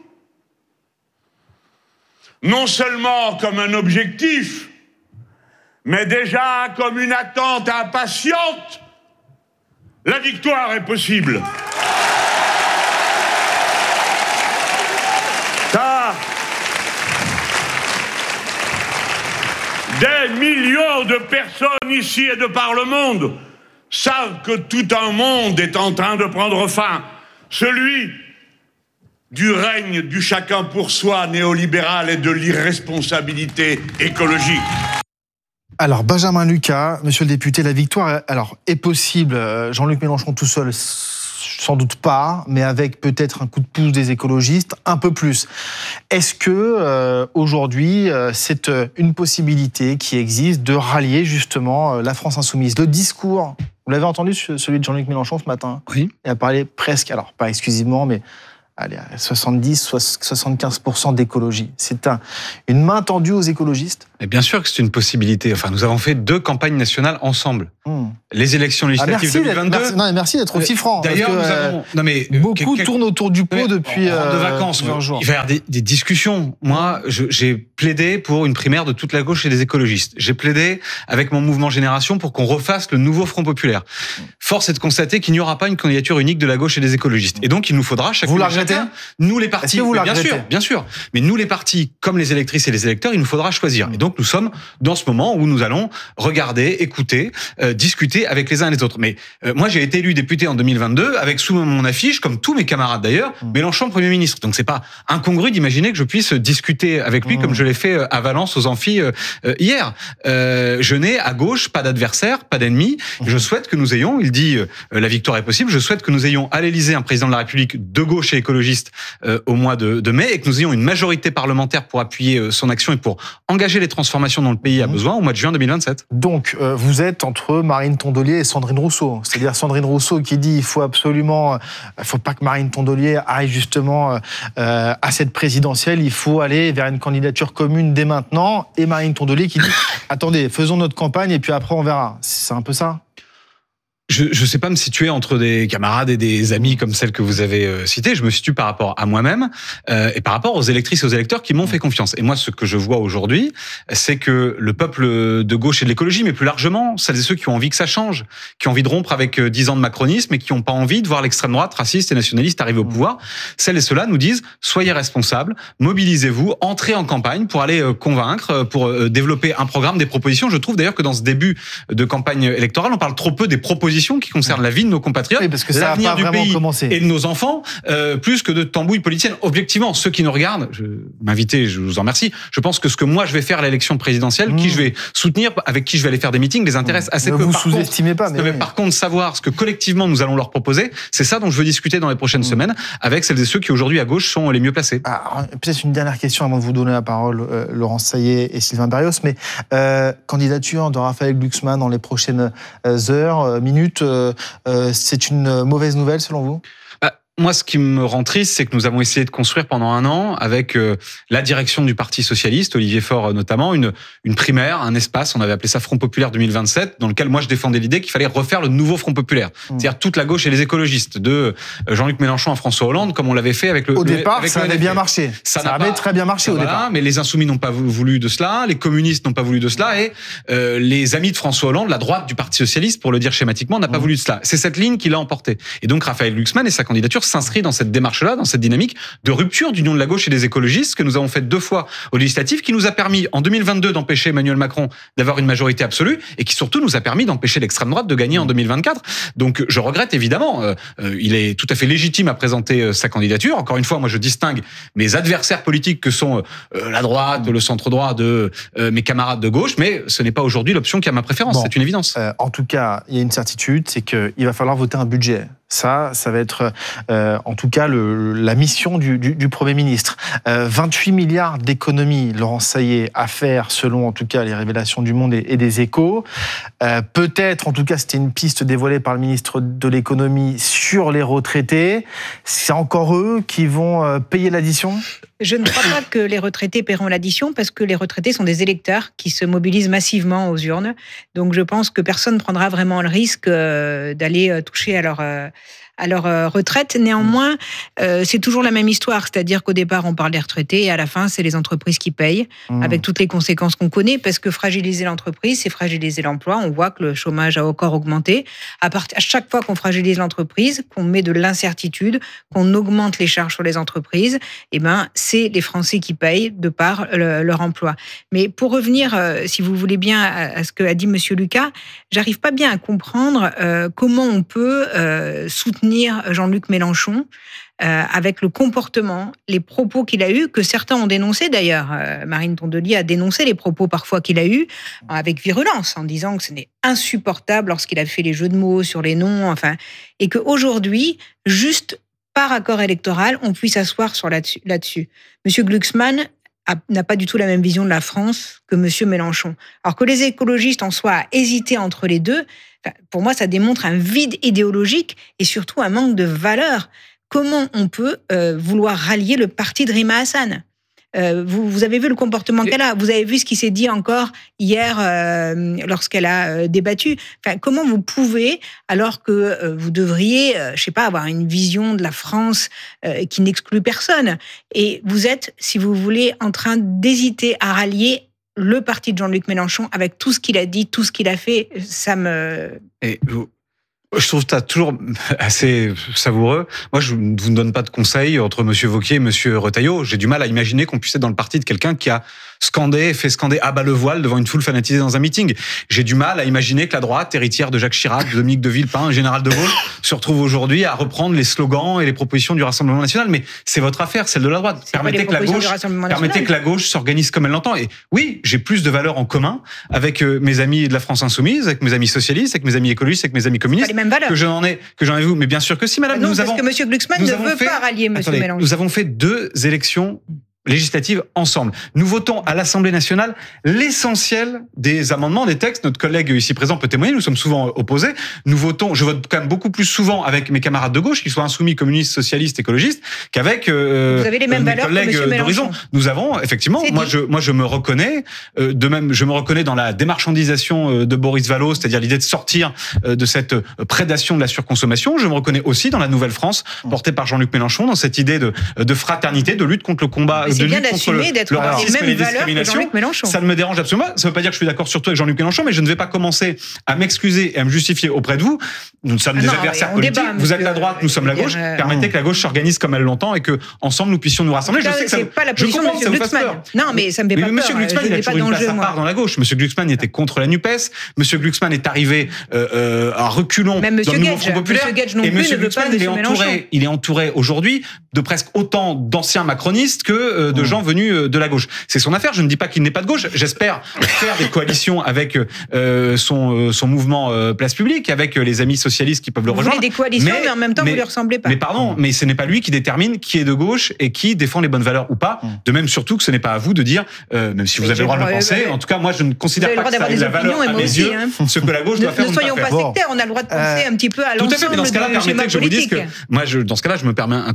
non seulement comme un objectif, mais déjà comme une attente impatiente, la victoire est possible. Car des millions de personnes ici et de par le monde savent que tout un monde est en train de prendre fin, celui du règne du chacun pour soi néolibéral et de l'irresponsabilité écologique. Alors, Benjamin Lucas, monsieur le député, la victoire alors, est possible. Jean-Luc Mélenchon tout seul, sans doute pas, mais avec peut-être un coup de pouce des écologistes, un peu plus. Est-ce que euh, aujourd'hui, euh, c'est une possibilité qui existe de rallier justement euh, la France Insoumise? Le discours, vous l'avez entendu, celui de Jean-Luc Mélenchon ce matin? Oui. Il a parlé presque, alors pas exclusivement, mais allez, soixante-dix, soixante-quinze pour cent d'écologie. C'est un, une main tendue aux écologistes? Et bien sûr que c'est une possibilité. Enfin, nous avons fait deux campagnes nationales ensemble. Mmh. Les élections législatives ah, merci deux mille vingt-deux. Merci, non, merci d'être aussi franc. D'ailleurs, que, nous avons. Non, mais, beaucoup quel... tournent autour du pot depuis. En, en de vacances, plusieurs jours. Il va y avoir des, des discussions. Moi, je, j'ai plaidé pour une primaire de toute la gauche et des écologistes. J'ai plaidé avec mon mouvement Génération pour qu'on refasse le nouveau Front populaire. Force est de constater qu'il n'y aura pas une candidature unique de la gauche et des écologistes. Et donc, il nous faudra chacun. Vous la regrettez? Nous, les partis. Vous bien sûr, bien sûr. Mais nous, les partis, comme les électrices et les électeurs, il nous faudra choisir. Et donc, nous sommes dans ce moment où nous allons regarder, écouter, euh, discuter avec les uns et les autres. Mais euh, moi, j'ai été élu député en deux mille vingt-deux avec sous mon affiche, comme tous mes camarades d'ailleurs, mmh. Mélenchon Premier ministre. Donc c'est pas incongru d'imaginer que je puisse discuter avec lui mmh. comme je l'ai fait à Valence aux amphis euh, hier. Euh, je n'ai à gauche pas d'adversaire, pas d'ennemi. Mmh. Je souhaite que nous ayons, il dit euh, la victoire est possible. Je souhaite que nous ayons à l'Élysée un président de la République de gauche et écologiste euh, au mois de, de mai et que nous ayons une majorité parlementaire pour appuyer euh, son action et pour engager les transformations dont le pays a besoin au mois de juin deux mille vingt-sept. Donc, euh, vous êtes entre Marine Tondelier et Sandrine Rousseau. C'est-à-dire Sandrine Rousseau qui dit il faut absolument, il faut pas que Marine Tondelier aille justement euh, à cette présidentielle, il faut aller vers une candidature commune dès maintenant. Et Marine Tondelier qui dit attendez, faisons notre campagne et puis après on verra. C'est un peu ça? Je ne sais pas me situer entre des camarades et des amis comme celles que vous avez euh, citées. Je me situe par rapport à moi-même euh, et par rapport aux électrices et aux électeurs qui m'ont fait confiance. Et moi, ce que je vois aujourd'hui, c'est que le peuple de gauche et de l'écologie, mais plus largement, celles et ceux qui ont envie que ça change, qui ont envie de rompre avec dix ans de macronisme et qui n'ont pas envie de voir l'extrême droite raciste et nationaliste arriver au pouvoir, celles et ceux-là nous disent soyez responsables, mobilisez-vous, entrez en campagne pour aller euh, convaincre, pour euh, développer un programme, des propositions. Je trouve d'ailleurs que dans ce début de campagne électorale, on parle trop peu des propositions qui concernent la vie de nos compatriotes, oui, parce que ça l'avenir du pays commencé. Et de nos enfants, euh, plus que de tambouilles politiciennes. Objectivement, ceux qui nous regardent, je m'inviter, je vous en remercie. Je pense que ce que moi je vais faire à l'élection présidentielle, mmh. qui je vais soutenir, avec qui je vais aller faire des meetings, les intéresse mmh. assez peu. Vous par sous-estimez contre, pas, mais, mais oui. par contre, savoir ce que collectivement nous allons leur proposer, c'est ça dont je veux discuter dans les prochaines mmh. semaines avec celles et ceux qui aujourd'hui à gauche sont les mieux placés. Ah, peut-être une dernière question avant de vous donner la parole, euh, Laurence Saillet et Sylvain Berrios, mais euh, candidature de Raphaël Glucksmann dans les prochaines heures, euh, minutes. Euh, Euh, c'est une mauvaise nouvelle selon vous? Bah, moi, ce qui me rend triste, c'est que nous avons essayé de construire pendant un an, avec euh, la direction du Parti socialiste, Olivier Faure notamment, une, une primaire, un espace, on avait appelé ça Front populaire deux mille vingt-sept, dans lequel moi je défendais l'idée qu'il fallait refaire le nouveau Front populaire. Mmh. C'est-à-dire toute la gauche et les écologistes, de Jean-Luc Mélenchon à François Hollande, comme on l'avait fait avec le... Au départ, avec ça le avait bien marché. Ça, ça avait pas, très bien marché au voilà, départ. Mais les Insoumis n'ont pas voulu de cela, les communistes n'ont pas voulu de cela, et euh, les amis de François Hollande, la droite du Parti socialiste, pour le dire schématiquement, n'a pas mmh. voulu de cela. C'est cette ligne qui l'a emporté. Et donc Raphaël Glucksmann et sa candidature, sûr, s'inscrit dans cette démarche-là, dans cette dynamique de rupture d'union de la gauche et des écologistes que nous avons fait deux fois aux législatives, qui nous a permis en deux mille vingt-deux d'empêcher Emmanuel Macron d'avoir une majorité absolue et qui surtout nous a permis d'empêcher l'extrême droite de gagner en deux mille vingt-quatre. Donc je regrette évidemment, euh, euh, il est tout à fait légitime à présenter euh, sa candidature. Encore une fois, moi je distingue mes adversaires politiques que sont euh, la droite, le centre-droit de euh, mes camarades de gauche, mais ce n'est pas aujourd'hui l'option qui a ma préférence, Bon, c'est une évidence. Euh, en tout cas, il y a une certitude, c'est qu'il va falloir voter un budget. Ça, ça va être euh, en tout cas le, la mission du, du, du Premier ministre. Euh, vingt-huit milliards d'économies, Laurent Saillet, à faire selon en tout cas les révélations du Monde et, et des Échos. Euh, peut-être, en tout cas, c'était une piste dévoilée par le ministre de l'économie sur les retraités. C'est encore eux qui vont euh, payer l'addition ? Je ne crois pas que les retraités paieront l'addition parce que les retraités sont des électeurs qui se mobilisent massivement aux urnes. Donc je pense que personne ne prendra vraiment le risque d'aller toucher à leur, à leur retraite. Néanmoins, euh, c'est toujours la même histoire. C'est-à-dire qu'au départ, on parle des retraités et à la fin, c'est les entreprises qui payent, mmh. avec toutes les conséquences qu'on connaît, parce que fragiliser l'entreprise, c'est fragiliser l'emploi. On voit que le chômage a encore augmenté. À, part... à chaque fois qu'on fragilise l'entreprise, qu'on met de l'incertitude, qu'on augmente les charges sur les entreprises, eh ben, c'est les Français qui payent de par le, leur emploi. Mais pour revenir, euh, si vous voulez bien, à, à ce qu'a dit Monsieur Lucas, j'arrive pas bien à comprendre euh, comment on peut euh, soutenir Jean-Luc Mélenchon euh, avec le comportement, les propos qu'il a eus, que certains ont dénoncés d'ailleurs. Euh, Marine Tondelier a dénoncé les propos parfois qu'il a eus avec virulence, en disant que ce n'est insupportable lorsqu'il a fait les jeux de mots sur les noms, enfin, et qu'aujourd'hui, juste par accord électoral, on puisse s'asseoir sur là-dessus. là-dessus. Monsieur Glucksmann a, n'a pas du tout la même vision de la France que Monsieur Mélenchon. Alors que les écologistes en soient à hésiter entre les deux, pour moi, ça démontre un vide idéologique et surtout un manque de valeur. Comment on peut euh, vouloir rallier le parti de Rima Hassan ? Euh, vous, vous avez vu le comportement qu'elle a. Vous avez vu ce qui s'est dit encore hier euh, lorsqu'elle a euh, débattu. Enfin, comment vous pouvez, alors que euh, vous devriez, euh, je sais pas, avoir une vision de la France euh, qui n'exclut personne, et vous êtes, si vous voulez, en train d'hésiter à rallier le parti de Jean-Luc Mélenchon avec tout ce qu'il a dit, tout ce qu'il a fait, ça me... Et vous... Je trouve ça toujours assez savoureux. Moi, je ne vous donne pas de conseils entre Monsieur Wauquiez et Monsieur Retailleau. J'ai du mal à imaginer qu'on puisse être dans le parti de quelqu'un qui a scandé, fait scander « à bas le voile » devant une foule fanatisée dans un meeting. J'ai du mal à imaginer que la droite, héritière de Jacques Chirac, de Dominique de Villepin, Général de Gaulle, se retrouve aujourd'hui à reprendre les slogans et les propositions du Rassemblement national. Mais c'est votre affaire, celle de la droite. Permettez que la gauche, permettez que la gauche s'organise comme elle l'entend. Et oui, j'ai plus de valeurs en commun avec mes amis de la France insoumise, avec mes amis socialistes, avec mes amis écologistes, avec mes amis communistes. que j'en ai, que j'en ai vous. Mais bien sûr que si, madame. Non, nous parce avons, que Monsieur Glucksmann ne veut fait, pas rallier Monsieur attendez, Mélenchon. Nous avons fait deux élections législatives ensemble. Nous votons à l'Assemblée nationale l'essentiel des amendements, des textes. Notre collègue ici présent peut témoigner, nous sommes souvent opposés. Nous votons, je vote quand même beaucoup plus souvent avec mes camarades de gauche, qu'ils soient insoumis, communistes, socialistes, écologistes, qu'avec euh, Vous avez les mêmes mes valeurs collègues que Monsieur d'horizon. Mélenchon. Nous avons, effectivement, moi je, moi je me reconnais, euh, de même, je me reconnais dans la démarchandisation de Boris Vallaud, c'est-à-dire l'idée de sortir euh, de cette prédation de la surconsommation. Je me reconnais aussi dans la Nouvelle France, portée par Jean-Luc Mélenchon, dans cette idée de, de fraternité, de lutte contre le combat, Mais de c'est bien lutte contre le, d'assumer d'être le dans les racisme et mêmes les valeurs que discriminations. Jean-Luc Mélenchon. Ça ne me dérange absolument pas. Ça ne veut pas dire que je suis d'accord surtout avec Jean-Luc Mélenchon, mais je ne vais pas commencer à m'excuser et à me justifier auprès de vous. Nous sommes Ah des non, adversaires on politiques. débat, Vous êtes monsieur, la droite, nous sommes la gauche. euh, Permettez que la gauche s'organise comme elle l'entend et que ensemble nous puissions nous rassembler. En tout cas, Je sais que ça c'est vous- pas la je position de comprends que Monsieur ça vous fasse Glucksmann. peur. Non, mais ça me fait Mais pas Monsieur peur. Glucksmann, Je il a n'ai pas toujours une place d'enjeu, à moi. part dans la gauche. Monsieur Glucksmann était contre la NUPES. Monsieur Glucksmann est arrivé euh, euh, à reculons Même dans Monsieur le nouveau Gage. Front populaire. Monsieur Gage non et plus Monsieur ne veut pas Glucksmann, il est Monsieur Mélenchon. entouré, il est entouré aujourd'hui de presque autant d'anciens macronistes que euh, de gens venus euh, de la gauche. C'est son affaire. Je ne dis pas qu'il n'est pas de gauche. J'espère faire des coalitions avec euh, son euh, son mouvement euh, Place Publique, avec euh, les amis socialistes qui peuvent le Vous rejoindre. voulez des coalitions, mais, en même temps, vous lui ressemblez pas. Mais pardon, mais ce n'est pas lui qui détermine qui est de gauche et qui défend les bonnes valeurs ou pas. De même surtout que ce n'est pas à vous de dire, euh, même si vous Mais avez le droit de le j'ai le droit, penser. euh, En tout cas, moi, je ne considère Vous avez pas le que droit ça ait d'avoir la des valeur opinions, à et mes moi aussi, yeux, hein. ce que la gauche Ne- doit faire ne ou ne soyons pas pas faire. sectaires, on a le droit de penser Euh, un petit peu à Tout à fait, mais l'ensemble dans ce cas-là, du permettez schéma que je vous dise politique. que moi, je, dans ce cas-là, je me permets un conseil à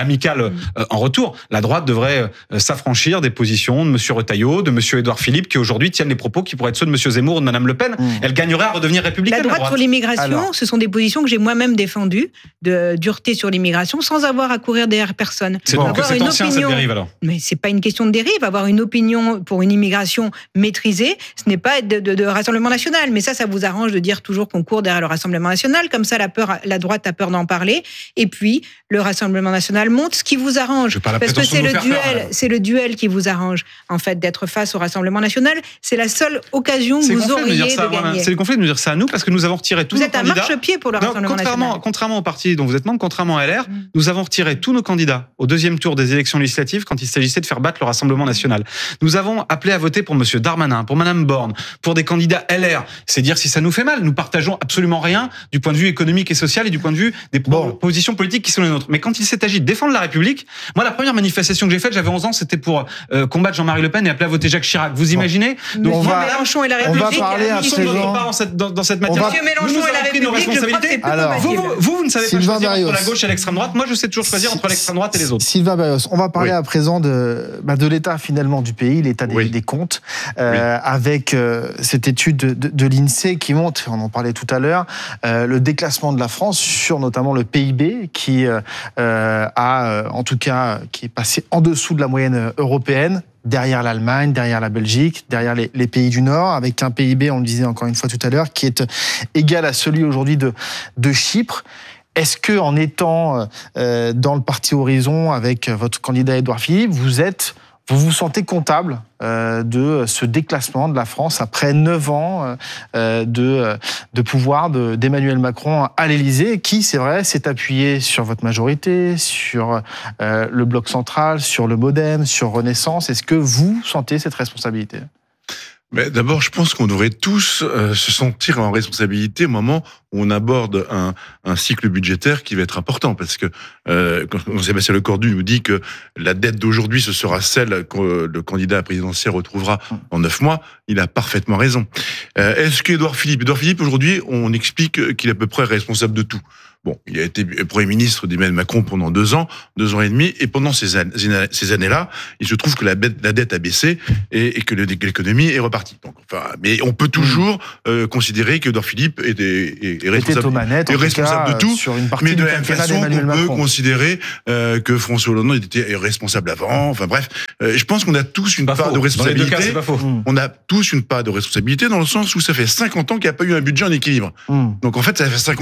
amical euh, en retour. La droite devrait euh, s'affranchir des positions de monsieur Retailleau, de monsieur Édouard Philippe, qui aujourd'hui tiennent les propos qui pourraient être ceux de monsieur Zemmour ou de madame Le Pen. Mmh. Elle gagnerait à redevenir républicaine. La droite, la droite. sur l'immigration, Alors. ce sont des positions que j'ai moi-même défendues, de dureté sur l'immigration, sans avoir à courir derrière personne. C'est donc que c'est ancien opinion, cette dérive alors. Mais c'est pas une question de dérive. Avoir une opinion pour une immigration maîtrisée, ce n'est pas être de, de, de Rassemblement national. Mais ça, ça vous arrange de dire toujours qu'on court derrière le Rassemblement national. Comme ça, la peur, la droite a peur d'en parler. Et puis, le Rassemblement national monte, ce qui vous arrange. Parce que c'est le duel, peur, c'est le duel qui vous arrange, en fait, d'être face au Rassemblement national. C'est la seule occasion que vous auriez de, ça, de gagner. C'est le conflit de nous dire ça à nous, parce que nous avons retiré tous vous nos candidats. Vous êtes à marche-pied pour le non, Rassemblement contrairement, national. Contrairement au parti dont vous êtes membre, contrairement à L R, mmh. nous avons retiré tous nos candidats au deuxième tour des élections législatives quand il s'agissait de faire battre le Rassemblement national. Nous avons appelé à voter pour monsieur Darmanin, pour madame Borne, pour des candidats L R. C'est dire si ça nous fait mal. Nous partageons absolument rien du point de vue économique et social et du point de vue des bon. positions politiques qui sont les nôtres. Mais quand il s'est agi de défendre la République, moi, la première manifestation que j'ai faite, j'avais onze ans, c'était pour euh, combattre Jean-Marie Le Pen et appeler à voter Jacques Chirac. Vous imaginez? Donc, on va, Mélenchon et la République. On va parler à présent. Dans cette, dans, dans cette matière. Monsieur Mélenchon nous, nous et la République, nos responsabilités. Alors, vous, vous, vous, vous ne savez Sylvain pas choisir Berrios. entre la gauche et l'extrême droite. Moi, je sais toujours choisir entre l'extrême droite et les autres. Sylvain Berrios, on va parler oui. à présent de, bah, de l'état finalement du pays, l'état des, oui. des comptes, euh, oui. avec euh, cette étude de, de, de l'INSEE qui montre, on en parlait tout à l'heure, euh, le déclassement de la France sur notamment le P I B qui euh, a, euh, en tout cas, qui est passé en dessous de la moyenne européenne. Derrière l'Allemagne, derrière la Belgique, derrière les, les pays du Nord, avec un P I B, on le disait encore une fois tout à l'heure, qui est égal à celui aujourd'hui de, de Chypre. Est-ce que, en étant euh, dans le parti Horizon avec votre candidat Édouard Philippe, vous êtes, vous vous sentez comptable euh, de ce déclassement de la France après neuf ans euh, de, de pouvoir de, d'Emmanuel Macron à l'Élysée, qui, c'est vrai, s'est appuyé sur votre majorité, sur euh, le bloc central, sur le MoDem, sur Renaissance. Est-ce que vous sentez cette responsabilité ? Mais d'abord, je pense qu'on devrait tous euh, se sentir en responsabilité au moment où on aborde un, un cycle budgétaire qui va être important, parce que euh, quand Sébastien Lecornu nous dit que la dette d'aujourd'hui, ce sera celle que le candidat présidentiel retrouvera en neuf mois, il a parfaitement raison. Euh, est-ce qu'Édouard Philippe, Édouard Philippe, aujourd'hui, on explique qu'il est à peu près responsable de tout. Bon, il a été Premier ministre d'Emmanuel Macron pendant deux ans, deux ans et demi, et pendant ces, années, ces années-là, il se trouve que la, dette, la dette a baissé et, et que l'économie est repartie. Donc, enfin, mais on peut toujours euh, considérer qu'Édouard Philippe est, est, est responsable, aux manettes, est responsable cas, de tout, sur une partie mais de la du même façon qu'on peut Macron. considérer euh, que François Hollande était responsable avant. Enfin bref, euh, je pense qu'on a tous une pas part faux. de responsabilité. Dans les deux cas, c'est pas faux. On a tous une part de responsabilité dans le sens où ça fait cinquante ans qu'il n'y a pas eu un budget en équilibre. Mmh. Donc en fait, ça fait cinquante